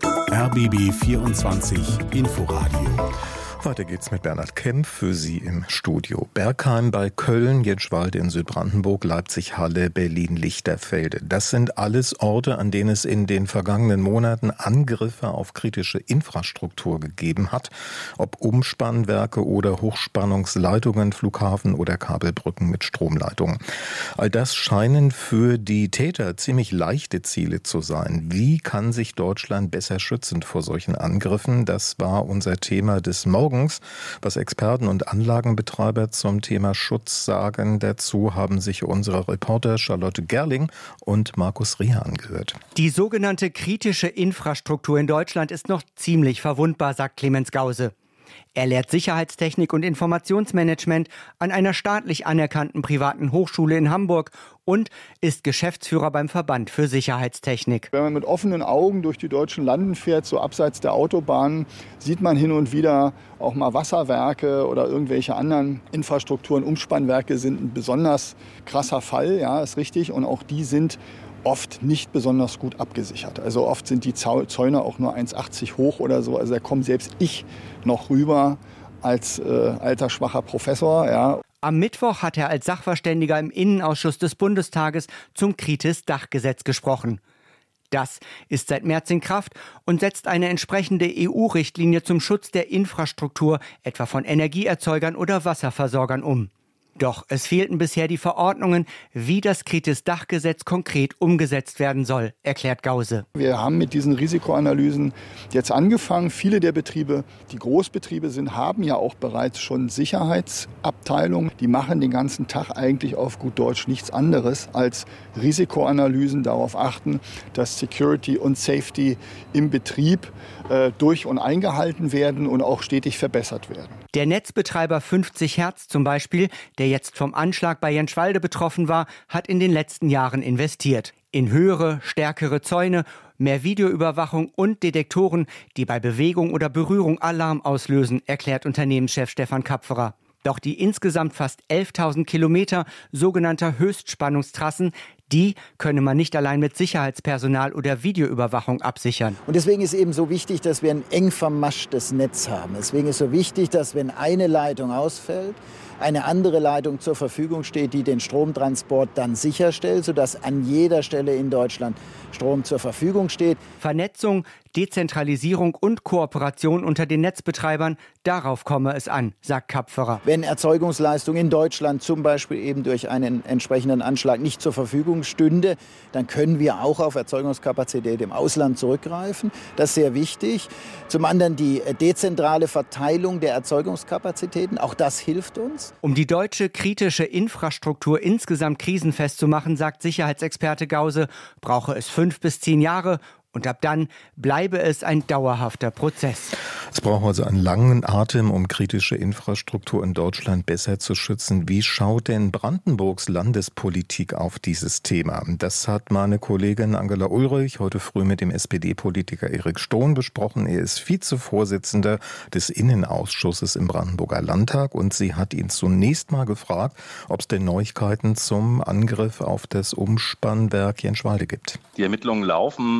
RBB 24 Inforadio. Weiter geht's mit Bernhard Kempf für Sie im Studio. Bergheim bei Köln, Jenschwalde in Südbrandenburg, Leipzig-Halle, Berlin-Lichterfelde. Das sind alles Orte, an denen es in den vergangenen Monaten Angriffe auf kritische Infrastruktur gegeben hat. Ob Umspannwerke oder Hochspannungsleitungen, Flughafen oder Kabelbrücken mit Stromleitungen. All das scheinen für die Täter ziemlich leichte Ziele zu sein. Wie kann sich Deutschland besser schützen vor solchen Angriffen? Das war unser Thema des Morgens. Was Experten und Anlagenbetreiber zum Thema Schutz sagen, dazu haben sich unsere Reporter Charlotte Gerling und Markus Reher angehört. Die sogenannte kritische Infrastruktur in Deutschland ist noch ziemlich verwundbar, sagt Clemens Gause. Er lehrt Sicherheitstechnik und Informationsmanagement an einer staatlich anerkannten privaten Hochschule in Hamburg und ist Geschäftsführer beim Verband für Sicherheitstechnik. Wenn man mit offenen Augen durch die deutschen Landen fährt, so abseits der Autobahnen, sieht man hin und wieder auch mal Wasserwerke oder irgendwelche anderen Infrastrukturen. Umspannwerke sind ein besonders krasser Fall, ja, ist richtig. Und auch die sind oft nicht besonders gut abgesichert. Also oft sind die Zäune auch nur 1,80 hoch oder so. Also da komme selbst ich noch rüber als alter, schwacher Professor. Ja. Am Mittwoch hat er als Sachverständiger im Innenausschuss des Bundestages zum Kritis-Dachgesetz gesprochen. Das ist seit März in Kraft und setzt eine entsprechende EU-Richtlinie zum Schutz der Infrastruktur, etwa von Energieerzeugern oder Wasserversorgern, um. Doch es fehlten bisher die Verordnungen, wie das Kritis-Dachgesetz konkret umgesetzt werden soll, erklärt Gause. Wir haben mit diesen Risikoanalysen jetzt angefangen. Viele der Betriebe, die Großbetriebe sind, haben ja auch bereits schon Sicherheitsabteilungen. Die machen den ganzen Tag eigentlich auf gut Deutsch nichts anderes als Risikoanalysen, darauf achten, dass Security und Safety im Betrieb durch und eingehalten werden und auch stetig verbessert werden. Der Netzbetreiber 50 Hertz zum Beispiel, der jetzt vom Anschlag bei Jenschwalde betroffen war, hat in den letzten Jahren investiert. In höhere, stärkere Zäune, mehr Videoüberwachung und Detektoren, die bei Bewegung oder Berührung Alarm auslösen, erklärt Unternehmenschef Stefan Kapferer. Doch die insgesamt fast 11.000 Kilometer sogenannter Höchstspannungstrassen, die könne man nicht allein mit Sicherheitspersonal oder Videoüberwachung absichern. Und deswegen ist eben so wichtig, dass wir ein eng vermaschtes Netz haben. Deswegen ist so wichtig, dass wenn eine Leitung ausfällt, eine andere Leitung zur Verfügung steht, die den Stromtransport dann sicherstellt, sodass an jeder Stelle in Deutschland Strom zur Verfügung steht. Vernetzung, Dezentralisierung und Kooperation unter den Netzbetreibern, darauf komme es an, sagt Kapferer. Wenn Erzeugungsleistung in Deutschland zum Beispiel eben durch einen entsprechenden Anschlag nicht zur Verfügung stünde, dann können wir auch auf Erzeugungskapazität im Ausland zurückgreifen. Das ist sehr wichtig. Zum anderen die dezentrale Verteilung der Erzeugungskapazitäten, auch das hilft uns. Um die deutsche kritische Infrastruktur insgesamt krisenfest zu machen, sagt Sicherheitsexperte Gause, brauche es 5 bis 10 Jahre. Und ab dann bleibe es ein dauerhafter Prozess. Es braucht also einen langen Atem, um kritische Infrastruktur in Deutschland besser zu schützen. Wie schaut denn Brandenburgs Landespolitik auf dieses Thema? Das hat meine Kollegin Angela Ulrich heute früh mit dem SPD-Politiker Erik Stohn besprochen. Er ist Vizevorsitzender des Innenausschusses im Brandenburger Landtag und sie hat ihn zunächst mal gefragt, ob es denn Neuigkeiten zum Angriff auf das Umspannwerk Jenschwalde gibt. Die Ermittlungen laufen. Vieles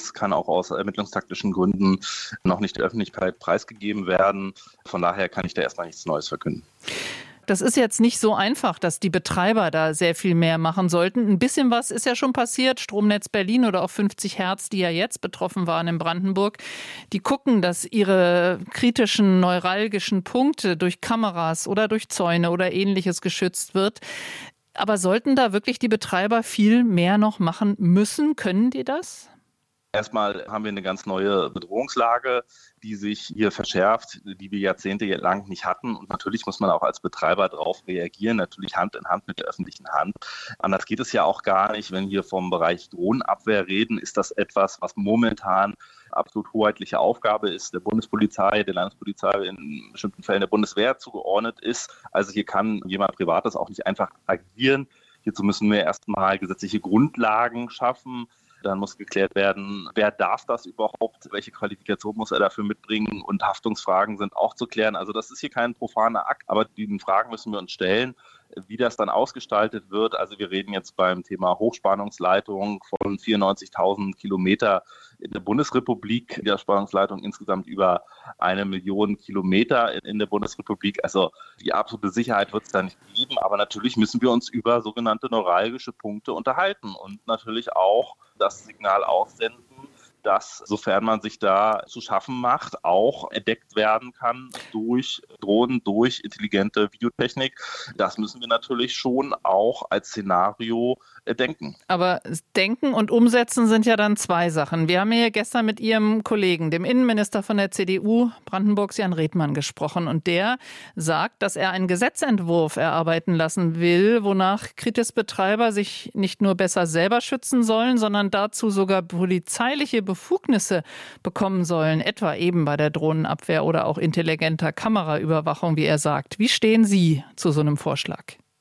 ist, kann auch aus ermittlungstaktischen Gründen noch nicht der Öffentlichkeit preisgegeben werden. Von daher kann ich da erstmal nichts Neues verkünden. Das ist jetzt nicht so einfach, dass die Betreiber da sehr viel mehr machen sollten. Ein bisschen was ist ja schon passiert. Stromnetz Berlin oder auch 50 Hertz, die ja jetzt betroffen waren in Brandenburg, die gucken, dass ihre kritischen, neuralgischen Punkte durch Kameras oder durch Zäune oder Ähnliches geschützt wird. Aber sollten da wirklich die Betreiber viel mehr noch machen müssen? Können die das? Erstmal haben wir eine ganz neue Bedrohungslage, die sich hier verschärft, die wir jahrzehntelang nicht hatten. Und natürlich muss man auch als Betreiber darauf reagieren, natürlich Hand in Hand mit der öffentlichen Hand. Anders geht es ja auch gar nicht. Wenn wir vom Bereich Drohnenabwehr reden, ist das etwas, was momentan absolut hoheitliche Aufgabe ist, der Bundespolizei, der Landespolizei, in bestimmten Fällen der Bundeswehr zugeordnet ist. Also hier kann jemand Privates auch nicht einfach agieren. Hierzu müssen wir erstmal gesetzliche Grundlagen schaffen. Dann muss geklärt werden, wer darf das überhaupt, welche Qualifikation muss er dafür mitbringen, und Haftungsfragen sind auch zu klären. Also das ist hier kein profaner Akt, aber diesen Fragen müssen wir uns stellen, wie das dann ausgestaltet wird. Also wir reden jetzt beim Thema Hochspannungsleitung von 94.000 Kilometer in der Bundesrepublik, die Spannungsleitung insgesamt über 1 Million Kilometer in der Bundesrepublik. Also die absolute Sicherheit wird es da nicht geben, aber natürlich müssen wir uns über sogenannte neuralgische Punkte unterhalten und natürlich auch das Signal aussenden, dass, sofern man sich da zu schaffen macht, auch entdeckt werden kann durch Drohnen, durch intelligente Videotechnik. Das müssen wir natürlich schon auch als Szenario denken. Aber denken und umsetzen sind ja dann zwei Sachen. Wir haben ja gestern mit Ihrem Kollegen, dem Innenminister von der CDU Brandenburgs, Jan Redmann, gesprochen. Und der sagt, dass er einen Gesetzentwurf erarbeiten lassen will, wonach Kritis-Betreiber sich nicht nur besser selber schützen sollen, sondern dazu sogar polizeiliche Befugnisse bekommen sollen, etwa eben bei der Drohnenabwehr oder auch intelligenter Kameraüberwachung, wie er sagt. Wie stehen Sie zu so einem Vorschlag?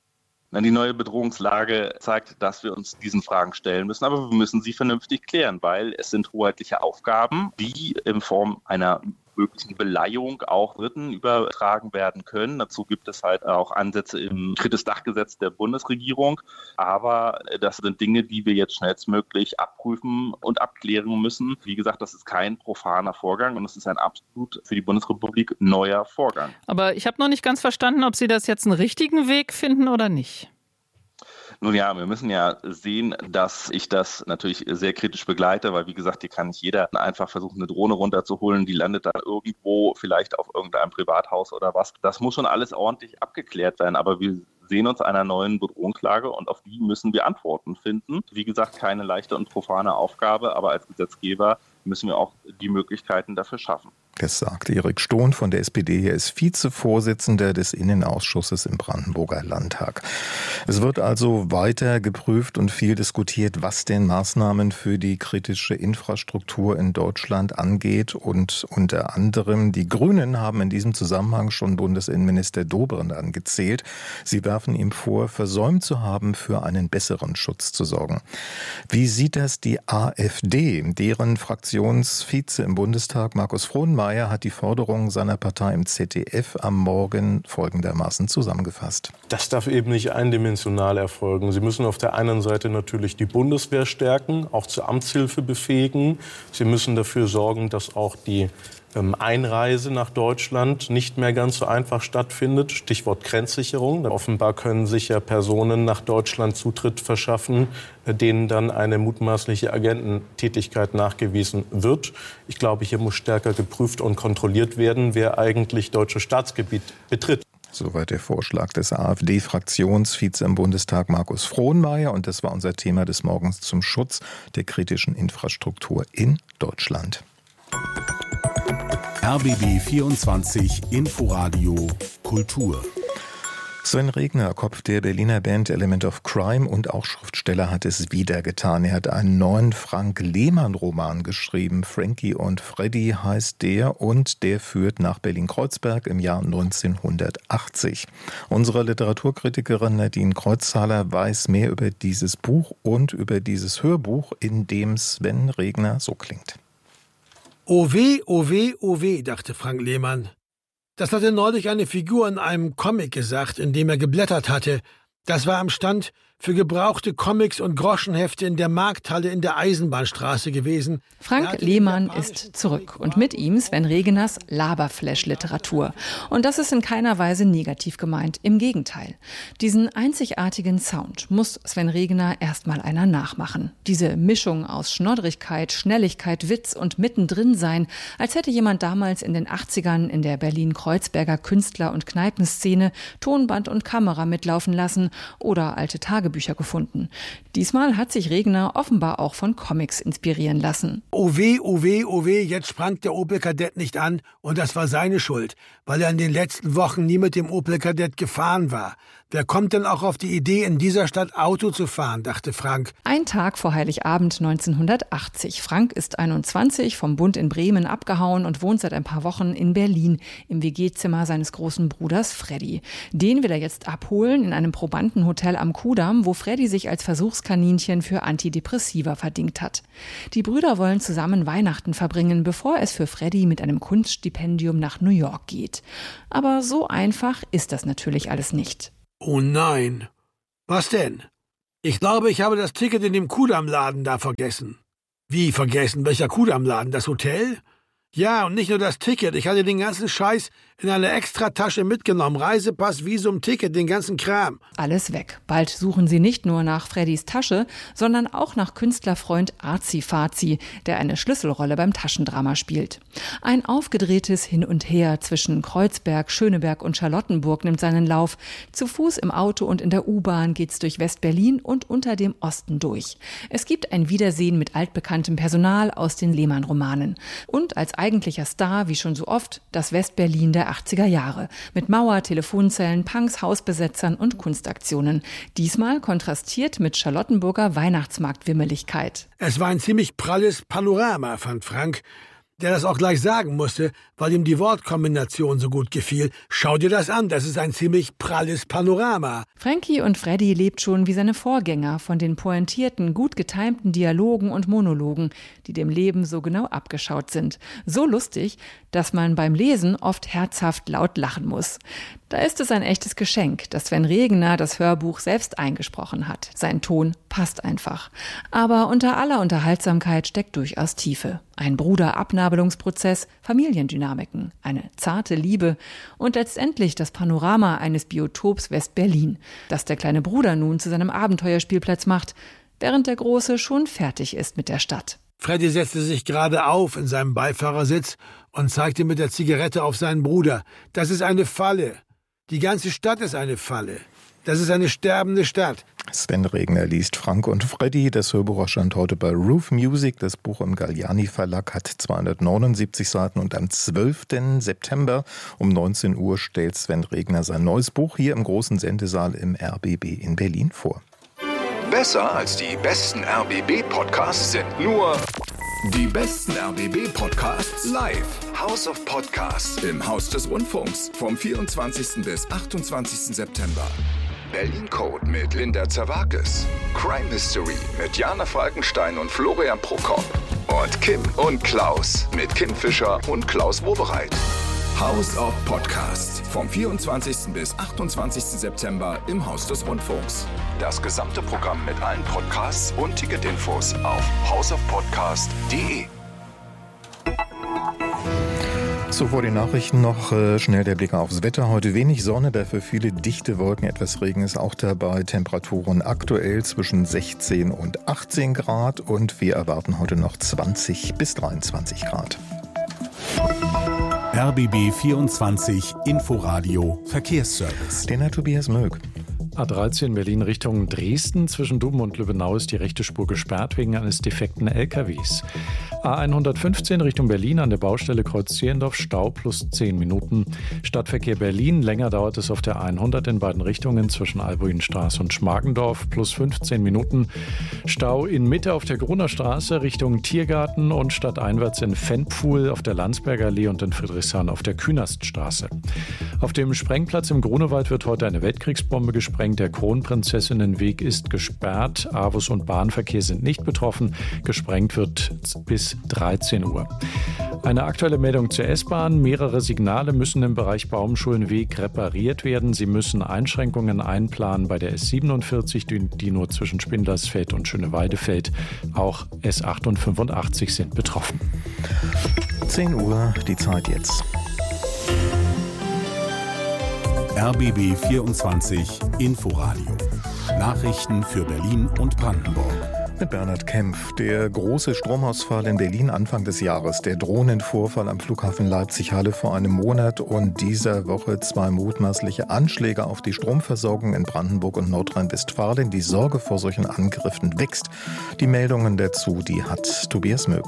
Die neue Bedrohungslage zeigt, dass wir uns diesen Fragen stellen müssen, aber wir müssen sie vernünftig klären, weil es sind hoheitliche Aufgaben, die in Form einer möglichen Beleihung auch Dritten übertragen werden können. Dazu gibt es halt auch Ansätze im drittes Dachgesetz der Bundesregierung. Aber das sind Dinge, die wir jetzt schnellstmöglich abprüfen und abklären müssen. Wie gesagt, das ist kein profaner Vorgang und es ist ein absolut für die Bundesrepublik neuer Vorgang. Aber ich habe noch nicht ganz verstanden, ob Sie das jetzt einen richtigen Weg finden oder nicht. Nun ja, wir müssen ja sehen, dass ich das natürlich sehr kritisch begleite, weil wie gesagt, hier kann nicht jeder einfach versuchen, eine Drohne runterzuholen, die landet dann irgendwo, vielleicht auf irgendeinem Privathaus oder was. Das muss schon alles ordentlich abgeklärt werden, aber wir sehen uns einer neuen Bedrohungslage und auf die müssen wir Antworten finden. Wie gesagt, keine leichte und profane Aufgabe, aber als Gesetzgeber müssen wir auch die Möglichkeiten dafür schaffen. Das sagt Erik Stohn von der SPD. Er ist Vizevorsitzender des Innenausschusses im Brandenburger Landtag. Es wird also weiter geprüft und viel diskutiert, was denn Maßnahmen für die kritische Infrastruktur in Deutschland angeht. Und unter anderem die Grünen haben in diesem Zusammenhang schon Bundesinnenminister Dobrindt angezählt. Sie werfen ihm vor, versäumt zu haben, für einen besseren Schutz zu sorgen. Wie sieht das die AfD? Deren Fraktionsvize im Bundestag, Markus Frohnmayer, hat die Forderungen seiner Partei im ZDF am Morgen folgendermaßen zusammengefasst. Das darf eben nicht eindimensional erfolgen. Sie müssen auf der einen Seite natürlich die Bundeswehr stärken, auch zur Amtshilfe befähigen. Sie müssen dafür sorgen, dass auch die Einreise nach Deutschland nicht mehr ganz so einfach stattfindet. Stichwort Grenzsicherung. Offenbar können sich ja Personen nach Deutschland Zutritt verschaffen, denen dann eine mutmaßliche Agententätigkeit nachgewiesen wird. Ich glaube, hier muss stärker geprüft und kontrolliert werden, wer eigentlich deutsches Staatsgebiet betritt. Soweit der Vorschlag des AfD-Fraktionsvize im Bundestag Markus Frohnmayer. Und das war unser Thema des Morgens zum Schutz der kritischen Infrastruktur in Deutschland. RBB 24 Inforadio Kultur. Sven Regner, Kopf der Berliner Band Element of Crime und auch Schriftsteller, hat es wieder getan. Er hat einen neuen Frank-Lehmann-Roman geschrieben. Frankie und Freddy heißt der und der führt nach Berlin-Kreuzberg im Jahr 1980. Unsere Literaturkritikerin Nadine Kreuzzahler weiß mehr über dieses Buch und über dieses Hörbuch, in dem Sven Regner so klingt. Oh weh, oh weh, oh weh, dachte Frank Lehmann. Das hatte neulich eine Figur in einem Comic gesagt, in dem er geblättert hatte. Das war am Stand für gebrauchte Comics und Groschenhefte in der Markthalle in der Eisenbahnstraße gewesen. Frank Lehmann ist zurück und mit ihm Sven Regeners Laberflash-Literatur. Und das ist in keiner Weise negativ gemeint, im Gegenteil. Diesen einzigartigen Sound muss Sven Regener erstmal einer nachmachen. Diese Mischung aus Schnoddrigkeit, Schnelligkeit, Witz und mittendrin sein, als hätte jemand damals in den 80ern in der Berlin-Kreuzberger Künstler- und Kneipenszene Tonband und Kamera mitlaufen lassen oder alte Tagebücher gefunden. Diesmal hat sich Regener offenbar auch von Comics inspirieren lassen. Oh weh, oh weh, oh weh, jetzt sprang der Opel Kadett nicht an und das war seine Schuld, weil er in den letzten Wochen nie mit dem Opel Kadett gefahren war. Wer kommt denn auch auf die Idee, in dieser Stadt Auto zu fahren, dachte Frank. Ein Tag vor Heiligabend 1980. Frank ist 21, vom Bund in Bremen abgehauen und wohnt seit ein paar Wochen in Berlin im WG-Zimmer seines großen Bruders Freddy. Den will er jetzt abholen in einem Probandenhotel am Kudamm, wo Freddy sich als Versuchskaninchen für Antidepressiva verdingt hat. Die Brüder wollen zusammen Weihnachten verbringen, bevor es für Freddy mit einem Kunststipendium nach New York geht. Aber so einfach ist das natürlich alles nicht. Oh nein. Was denn? Ich glaube, ich habe das Ticket in dem Kudamm-Laden da vergessen. Wie vergessen? Welcher Kudamm-Laden? Das Hotel? Ja, und nicht nur das Ticket. Ich hatte den ganzen Scheiß in einer Extratasche mitgenommen. Reisepass, Visum, Ticket, den ganzen Kram. Alles weg. Bald suchen sie nicht nur nach Freddys Tasche, sondern auch nach Künstlerfreund Arzi-Fazi, der eine Schlüsselrolle beim Taschendrama spielt. Ein aufgedrehtes Hin und Her zwischen Kreuzberg, Schöneberg und Charlottenburg nimmt seinen Lauf. Zu Fuß im Auto und in der U-Bahn geht's durch West-Berlin und unter dem Osten durch. Es gibt ein Wiedersehen mit altbekanntem Personal aus den Lehmann-Romanen. Und als eigentlicher Star, wie schon so oft, das West-Berlin der 80er Jahre. Mit Mauer, Telefonzellen, Punks, Hausbesetzern und Kunstaktionen. Diesmal kontrastiert mit Charlottenburger Weihnachtsmarktwimmeligkeit. Es war ein ziemlich pralles Panorama, fand Frank, der das auch gleich sagen musste, weil ihm die Wortkombination so gut gefiel. Schau dir das an, das ist ein ziemlich pralles Panorama. Frankie und Freddy lebt schon wie seine Vorgänger von den pointierten, gut getimten Dialogen und Monologen, die dem Leben so genau abgeschaut sind. So lustig, dass man beim Lesen oft herzhaft laut lachen muss. Da ist es ein echtes Geschenk, dass Sven Regener das Hörbuch selbst eingesprochen hat. Sein Ton passt einfach. Aber unter aller Unterhaltsamkeit steckt durchaus Tiefe. Ein Bruder-Abnabelungsprozess, Familiendynamiken, eine zarte Liebe und letztendlich das Panorama eines Biotops West-Berlin, das der kleine Bruder nun zu seinem Abenteuerspielplatz macht, während der Große schon fertig ist mit der Stadt. Freddy setzte sich gerade auf in seinem Beifahrersitz und zeigte mit der Zigarette auf seinen Bruder. Das ist eine Falle. Die ganze Stadt ist eine Falle. Das ist eine sterbende Stadt. Sven Regener liest Frank und Freddy. Das Hörbuch erscheint heute bei Roof Music. Das Buch im Galliani Verlag hat 279 Seiten und am 12. September um 19 Uhr stellt Sven Regener sein neues Buch hier im großen Sendesaal im RBB in Berlin vor. Besser als die besten RBB-Podcasts sind nur die besten RBB-Podcasts live. House of Podcasts im Haus des Rundfunks vom 24. bis 28. September. Berlin Code mit Linda Zerwakis. Crime Mystery mit Jana Falkenstein und Florian Prokop. Und Kim und Klaus mit Kim Fischer und Klaus Wobereit. House of Podcasts vom 24. bis 28. September im Haus des Rundfunks. Das gesamte Programm mit allen Podcasts und Ticketinfos auf houseofpodcast.de. So, vor den Nachrichten noch schnell der Blick aufs Wetter. Heute wenig Sonne, dafür viele dichte Wolken, etwas Regen ist auch dabei. Temperaturen aktuell zwischen 16 und 18 Grad und wir erwarten heute noch 20 bis 23 Grad. RBB 24 Inforadio Verkehrsservice. Den hat Tobias Möck. A13 Berlin Richtung Dresden. Zwischen Dubben und Lübbenau ist die rechte Spur gesperrt wegen eines defekten LKWs. A115 Richtung Berlin an der Baustelle Kreuz-Zehlendorf, Stau plus 10 Minuten. Stadtverkehr Berlin, länger dauert es auf der 100 in beiden Richtungen zwischen Albuinstraße und Schmargendorf, plus 15 Minuten. Stau in Mitte auf der Grunerstraße Richtung Tiergarten und stadteinwärts in Fenpfuhl auf der Landsberger Allee und in Friedrichshain auf der Künaststraße. Auf dem Sprengplatz im Grunewald wird heute eine Weltkriegsbombe gesprengt. gesprengt. Der Kronprinzessinnenweg ist gesperrt. AWUS und Bahnverkehr sind nicht betroffen. Gesprengt wird bis 13 Uhr. Eine aktuelle Meldung zur S-Bahn. Mehrere Signale müssen im Bereich Baumschulenweg repariert werden. Sie müssen Einschränkungen einplanen bei der S47, die nur zwischen Spindlersfeld und Schöneweide-Feld. Auch S8 und 85 sind betroffen. 10 Uhr, die Zeit jetzt. RBB 24 Inforadio. Nachrichten für Berlin und Brandenburg. Mit Bernhard Kempf. Der große Stromausfall in Berlin Anfang des Jahres, der Drohnenvorfall am Flughafen Leipzig-Halle vor einem Monat und dieser Woche 2 mutmaßliche Anschläge auf die Stromversorgung in Brandenburg und Nordrhein-Westfalen. Die Sorge vor solchen Angriffen wächst. Die Meldungen dazu, die hat Tobias Möck.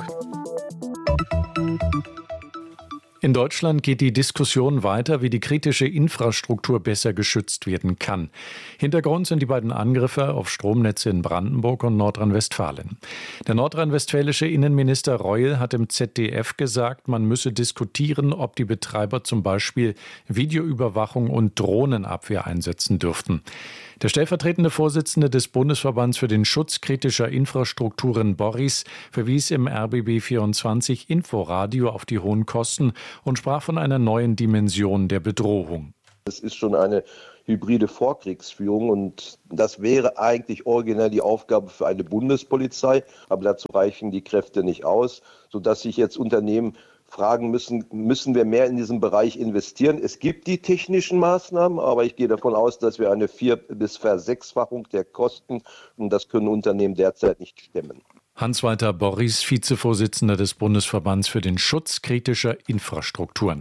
In Deutschland geht die Diskussion weiter, wie die kritische Infrastruktur besser geschützt werden kann. Hintergrund sind die beiden Angriffe auf Stromnetze in Brandenburg und Nordrhein-Westfalen. Der nordrhein-westfälische Innenminister Reul hat im ZDF gesagt, man müsse diskutieren, ob die Betreiber zum Beispiel Videoüberwachung und Drohnenabwehr einsetzen dürften. Der stellvertretende Vorsitzende des Bundesverbands für den Schutz kritischer Infrastrukturen, Boris, verwies im RBB 24 Inforadio auf die hohen Kosten und sprach von einer neuen Dimension der Bedrohung. Es ist schon eine hybride Vorkriegsführung und das wäre eigentlich originell die Aufgabe für eine Bundespolizei, aber dazu reichen die Kräfte nicht aus, sodass sich jetzt Unternehmen fragen müssen wir mehr in diesem Bereich investieren? Es gibt die technischen Maßnahmen, aber ich gehe davon aus, dass wir eine 4- bis Versechsfachung der Kosten, und das können Unternehmen derzeit nicht stemmen. Hans-Walter Boris, Vizevorsitzender des Bundesverbands für den Schutz kritischer Infrastrukturen.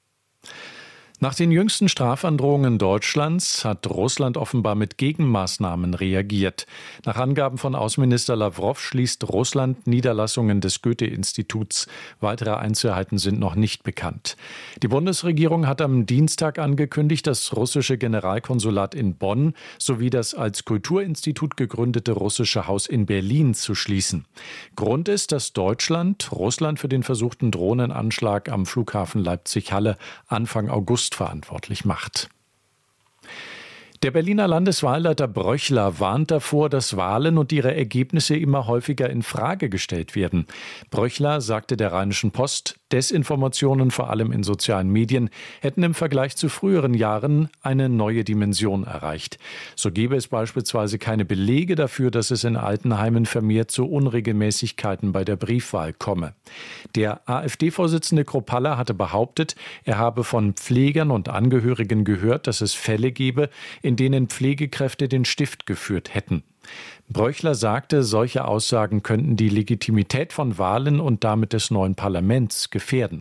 Nach den jüngsten Strafandrohungen Deutschlands hat Russland offenbar mit Gegenmaßnahmen reagiert. Nach Angaben von Außenminister Lawrow schließt Russland Niederlassungen des Goethe-Instituts. Weitere Einzelheiten sind noch nicht bekannt. Die Bundesregierung hat am Dienstag angekündigt, das russische Generalkonsulat in Bonn sowie das als Kulturinstitut gegründete russische Haus in Berlin zu schließen. Grund ist, dass Deutschland Russland für den versuchten Drohnenanschlag am Flughafen Leipzig-Halle Anfang August verantwortlich macht. Der Berliner Landeswahlleiter Bröchler warnt davor, dass Wahlen und ihre Ergebnisse immer häufiger in Frage gestellt werden. Bröchler sagte der Rheinischen Post, Desinformationen, vor allem in sozialen Medien, hätten im Vergleich zu früheren Jahren eine neue Dimension erreicht. So gäbe es beispielsweise keine Belege dafür, dass es in Altenheimen vermehrt zu Unregelmäßigkeiten bei der Briefwahl komme. Der AfD-Vorsitzende Kropalla hatte behauptet, er habe von Pflegern und Angehörigen gehört, dass es Fälle gebe, in denen Pflegekräfte den Stift geführt hätten. Bröchler sagte, solche Aussagen könnten die Legitimität von Wahlen und damit des neuen Parlaments gefährden.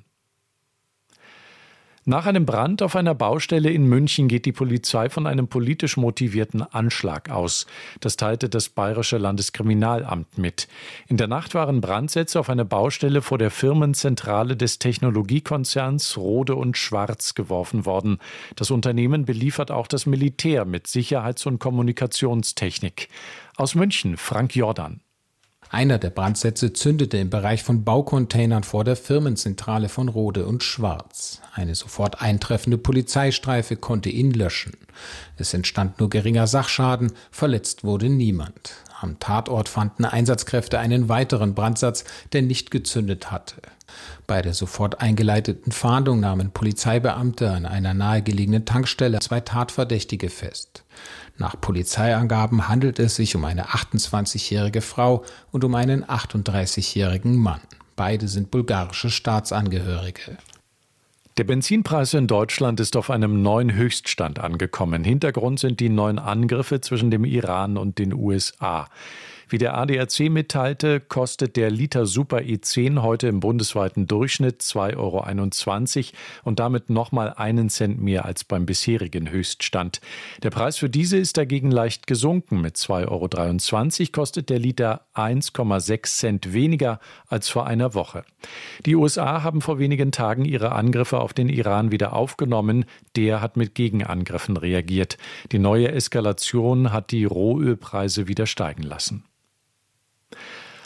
Nach einem Brand auf einer Baustelle in München geht die Polizei von einem politisch motivierten Anschlag aus. Das teilte das Bayerische Landeskriminalamt mit. In der Nacht waren Brandsätze auf einer Baustelle vor der Firmenzentrale des Technologiekonzerns Rohde und Schwarz geworfen worden. Das Unternehmen beliefert auch das Militär mit Sicherheits- und Kommunikationstechnik. Aus München, Frank Jordan. Einer der Brandsätze zündete im Bereich von Baucontainern vor der Firmenzentrale von Rohde und Schwarz. Eine sofort eintreffende Polizeistreife konnte ihn löschen. Es entstand nur geringer Sachschaden, verletzt wurde niemand. Am Tatort fanden Einsatzkräfte einen weiteren Brandsatz, der nicht gezündet hatte. Bei der sofort eingeleiteten Fahndung nahmen Polizeibeamte an einer nahegelegenen Tankstelle 2 Tatverdächtige fest. Nach Polizeiangaben handelt es sich um eine 28-jährige Frau und um einen 38-jährigen Mann. Beide sind bulgarische Staatsangehörige. Der Benzinpreis in Deutschland ist auf einem neuen Höchststand angekommen. Hintergrund sind die neuen Angriffe zwischen dem Iran und den USA. Wie der ADAC mitteilte, kostet der Liter Super E10 heute im bundesweiten Durchschnitt 2,21 € und damit nochmal 1 Cent mehr als beim bisherigen Höchststand. Der Preis für Diesel ist dagegen leicht gesunken. Mit 2,23 € kostet der Liter 1,6 Cent weniger als vor einer Woche. Die USA haben vor wenigen Tagen ihre Angriffe auf den Iran wieder aufgenommen. Der hat mit Gegenangriffen reagiert. Die neue Eskalation hat die Rohölpreise wieder steigen lassen.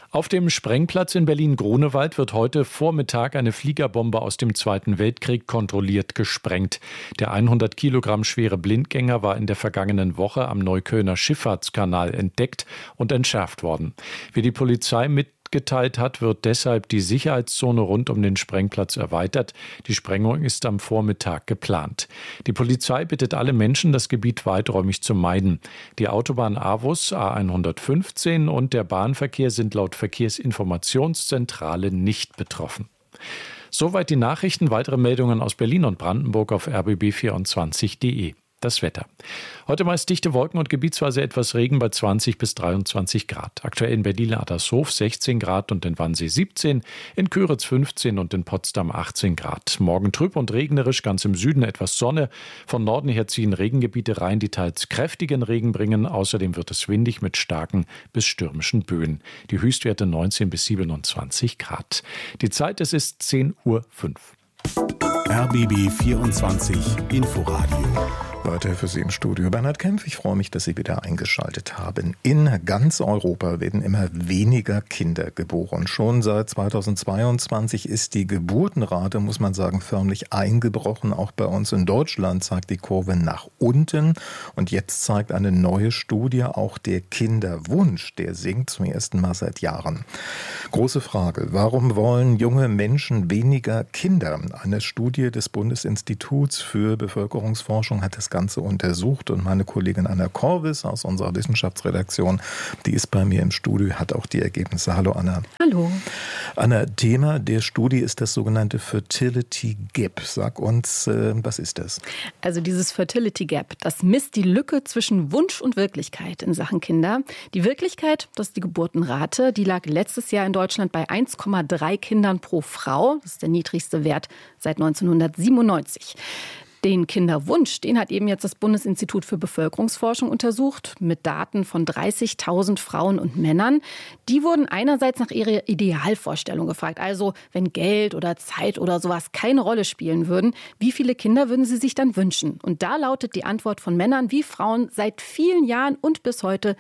Auf dem Sprengplatz in Berlin-Grunewald wird heute Vormittag eine Fliegerbombe aus dem Zweiten Weltkrieg kontrolliert gesprengt. Der 100 Kilogramm schwere Blindgänger war in der vergangenen Woche am Neuköllner Schifffahrtskanal entdeckt und entschärft worden. Wie die Polizei mitgeteilt hat, wird deshalb die Sicherheitszone rund um den Sprengplatz erweitert. Die Sprengung ist am Vormittag geplant. Die Polizei bittet alle Menschen, das Gebiet weiträumig zu meiden. Die Autobahn Avus A115 und der Bahnverkehr sind laut Verkehrsinformationszentrale nicht betroffen. Soweit die Nachrichten. Weitere Meldungen aus Berlin und Brandenburg auf rbb24.de. Das Wetter. Heute meist dichte Wolken und gebietsweise etwas Regen bei 20 bis 23 Grad. Aktuell in Berlin-Adlershof 16 Grad und in Wannsee 17, in Köritz 15 und in Potsdam 18 Grad. Morgen trüb und regnerisch, ganz im Süden etwas Sonne. Von Norden her ziehen Regengebiete rein, die teils kräftigen Regen bringen. Außerdem wird es windig mit starken bis stürmischen Böen. Die Höchstwerte 19 bis 27 Grad. Die Zeit, es ist 10:05 Uhr. RBB 24 Inforadio. Weiter für Sie im Studio Bernhard Kempf. Ich freue mich, dass Sie wieder eingeschaltet haben. In ganz Europa werden immer weniger Kinder geboren. Schon seit 2022 ist die Geburtenrate, muss man sagen, förmlich eingebrochen. Auch bei uns in Deutschland zeigt die Kurve nach unten. Und jetzt zeigt eine neue Studie, auch der Kinderwunsch, der sinkt zum ersten Mal seit Jahren. Große Frage, warum wollen junge Menschen weniger Kinder? Eine Studie des Bundesinstituts für Bevölkerungsforschung hat das Ganze untersucht und meine Kollegin Anna Korvis aus unserer Wissenschaftsredaktion, die ist bei mir im Studio, hat auch die Ergebnisse. Hallo Anna. Hallo. Anna, Thema der Studie ist das sogenannte Fertility Gap. Sag uns, was ist das? Also dieses Fertility Gap, das misst die Lücke zwischen Wunsch und Wirklichkeit in Sachen Kinder. Die Wirklichkeit, das ist die Geburtenrate, die lag letztes Jahr in Deutschland bei 1,3 Kindern pro Frau. Das ist der niedrigste Wert seit 1997. Den Kinderwunsch, den hat eben jetzt das Bundesinstitut für Bevölkerungsforschung untersucht mit Daten von 30.000 Frauen und Männern. Die wurden einerseits nach ihrer Idealvorstellung gefragt. Also wenn Geld oder Zeit oder sowas keine Rolle spielen würden, wie viele Kinder würden sie sich dann wünschen? Und da lautet die Antwort von Männern wie Frauen seit vielen Jahren und bis heute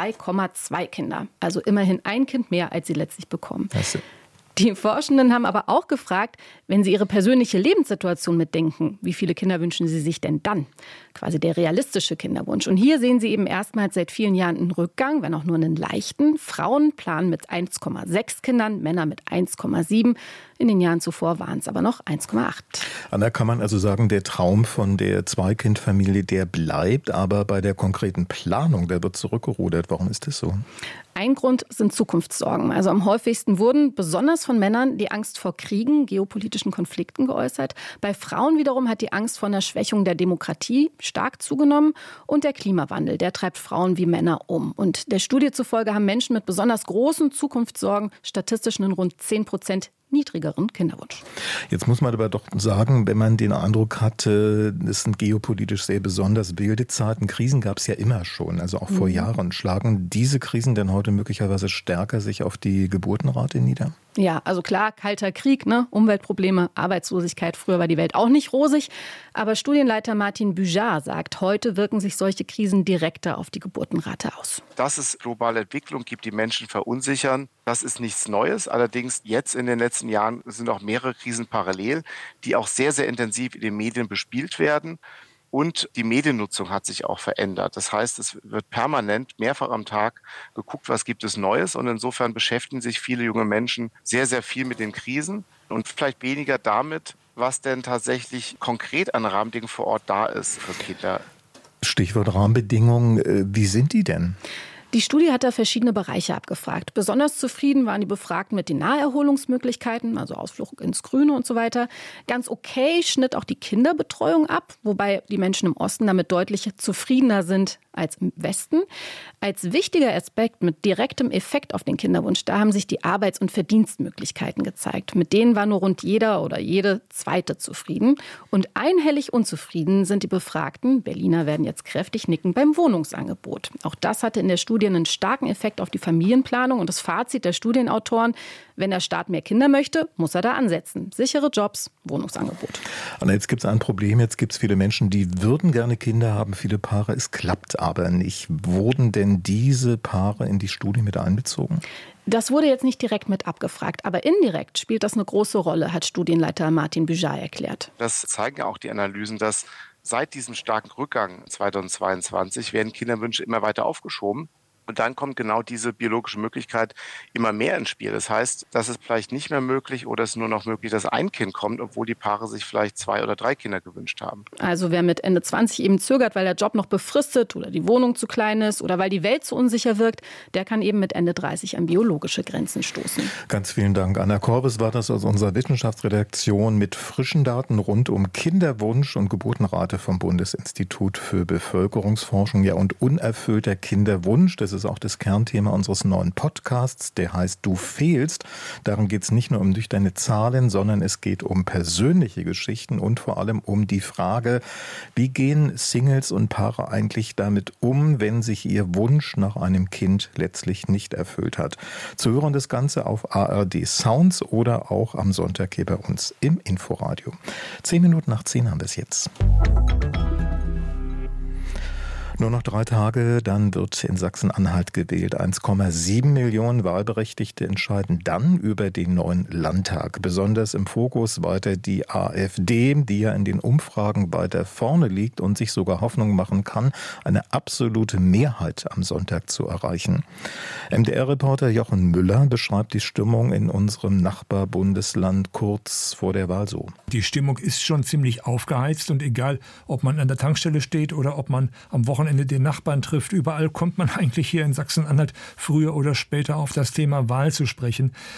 2,2 Kinder. Also immerhin ein Kind mehr, als sie letztlich bekommen. Die Forschenden haben aber auch gefragt, wenn sie ihre persönliche Lebenssituation mitdenken, wie viele Kinder wünschen sie sich denn dann? Quasi der realistische Kinderwunsch. Und hier sehen sie eben erstmals seit vielen Jahren einen Rückgang, wenn auch nur einen leichten. Frauen planen mit 1,6 Kindern, Männer mit 1,7. In den Jahren zuvor waren es aber noch 1,8. Anna, kann man also sagen, der Traum von der Zweikindfamilie, der bleibt, aber bei der konkreten Planung, der wird zurückgerudert. Warum ist das so? Ein Grund sind Zukunftssorgen. Also am häufigsten wurden besonders von Männern die Angst vor Kriegen, geopolitischen Konflikten geäußert. Bei Frauen wiederum hat die Angst vor einer Schwächung der Demokratie stark zugenommen. Und der Klimawandel, der treibt Frauen wie Männer um. Und der Studie zufolge haben Menschen mit besonders großen Zukunftssorgen statistisch einen rund 10% niedrigeren Kinderwunsch. Jetzt muss man aber doch sagen, wenn man den Eindruck hat, es sind geopolitisch sehr besonders wilde Zeiten. Krisen gab es ja immer schon, also auch vor Jahren. Schlagen diese Krisen denn heute möglicherweise stärker sich auf die Geburtenrate nieder? Ja, also klar, kalter Krieg, Umweltprobleme, Arbeitslosigkeit. Früher war die Welt auch nicht rosig. Aber Studienleiter Martin Büjar sagt, heute wirken sich solche Krisen direkter auf die Geburtenrate aus. Dass es globale Entwicklung gibt, die Menschen verunsichern, das ist nichts Neues. Allerdings jetzt in den letzten Jahren sind auch mehrere Krisen parallel, die auch sehr, sehr intensiv in den Medien bespielt werden. Und die Mediennutzung hat sich auch verändert. Das heißt, es wird permanent mehrfach am Tag geguckt, was gibt es Neues. Und insofern beschäftigen sich viele junge Menschen sehr, sehr viel mit den Krisen und vielleicht weniger damit, was denn tatsächlich konkret an Rahmenbedingungen vor Ort da ist für Kinder. Stichwort Rahmenbedingungen. Wie sind die denn? Die Studie hat da verschiedene Bereiche abgefragt. Besonders zufrieden waren die Befragten mit den Naherholungsmöglichkeiten, also Ausflug ins Grüne und so weiter. Ganz okay schnitt auch die Kinderbetreuung ab, wobei die Menschen im Osten damit deutlich zufriedener sind als im Westen. Als wichtiger Aspekt mit direktem Effekt auf den Kinderwunsch, da haben sich die Arbeits- und Verdienstmöglichkeiten gezeigt. Mit denen war nur rund jeder oder jede Zweite zufrieden. Und einhellig unzufrieden sind die Befragten, Berliner werden jetzt kräftig nicken, beim Wohnungsangebot. Auch das hatte in der Studie einen starken Effekt auf die Familienplanung. Und das Fazit der Studienautoren, wenn der Staat mehr Kinder möchte, muss er da ansetzen. Sichere Jobs, Wohnungsangebot. Und jetzt gibt es ein Problem, jetzt gibt es viele Menschen, die würden gerne Kinder haben, viele Paare, es klappt aber nicht. Wurden denn diese Paare in die Studie mit einbezogen? Das wurde jetzt nicht direkt mit abgefragt, aber indirekt spielt das eine große Rolle, hat Studienleiter Martin Büjar erklärt. Das zeigen ja auch die Analysen, dass seit diesem starken Rückgang 2022 werden Kinderwünsche immer weiter aufgeschoben. Und dann kommt genau diese biologische Möglichkeit immer mehr ins Spiel. Das heißt, dass es vielleicht nicht mehr möglich oder es ist nur noch möglich, dass ein Kind kommt, obwohl die Paare sich vielleicht 2 oder 3 Kinder gewünscht haben. Also wer mit Ende 20 eben zögert, weil der Job noch befristet oder die Wohnung zu klein ist oder weil die Welt zu unsicher wirkt, der kann eben mit Ende 30 an biologische Grenzen stoßen. Ganz vielen Dank. Anna Korbes war das aus unserer Wissenschaftsredaktion mit frischen Daten rund um Kinderwunsch und Geburtenrate vom Bundesinstitut für Bevölkerungsforschung. Ja, und unerfüllter Kinderwunsch, das ist auch das Kernthema unseres neuen Podcasts, der heißt Du fehlst. Darum geht es nicht nur um nüchterne Zahlen, sondern es geht um persönliche Geschichten und vor allem um die Frage, wie gehen Singles und Paare eigentlich damit um, wenn sich ihr Wunsch nach einem Kind letztlich nicht erfüllt hat. Zu hören das Ganze auf ARD Sounds oder auch am Sonntag hier bei uns im Inforadio. 10:10 haben wir es jetzt. Nur noch 3 Tage, dann wird in Sachsen-Anhalt gewählt. 1,7 Millionen Wahlberechtigte entscheiden dann über den neuen Landtag. Besonders im Fokus weiter die AfD, die ja in den Umfragen weiter vorne liegt und sich sogar Hoffnung machen kann, eine absolute Mehrheit am Sonntag zu erreichen. MDR-Reporter Jochen Müller beschreibt die Stimmung in unserem Nachbarbundesland kurz vor der Wahl so. Die Stimmung ist schon ziemlich aufgeheizt und egal, ob man an der Tankstelle steht oder ob man am Wochenende den Nachbarn trifft. Überall kommt man eigentlich hier in Sachsen-Anhalt früher oder später auf das Thema Wahl zu sprechen.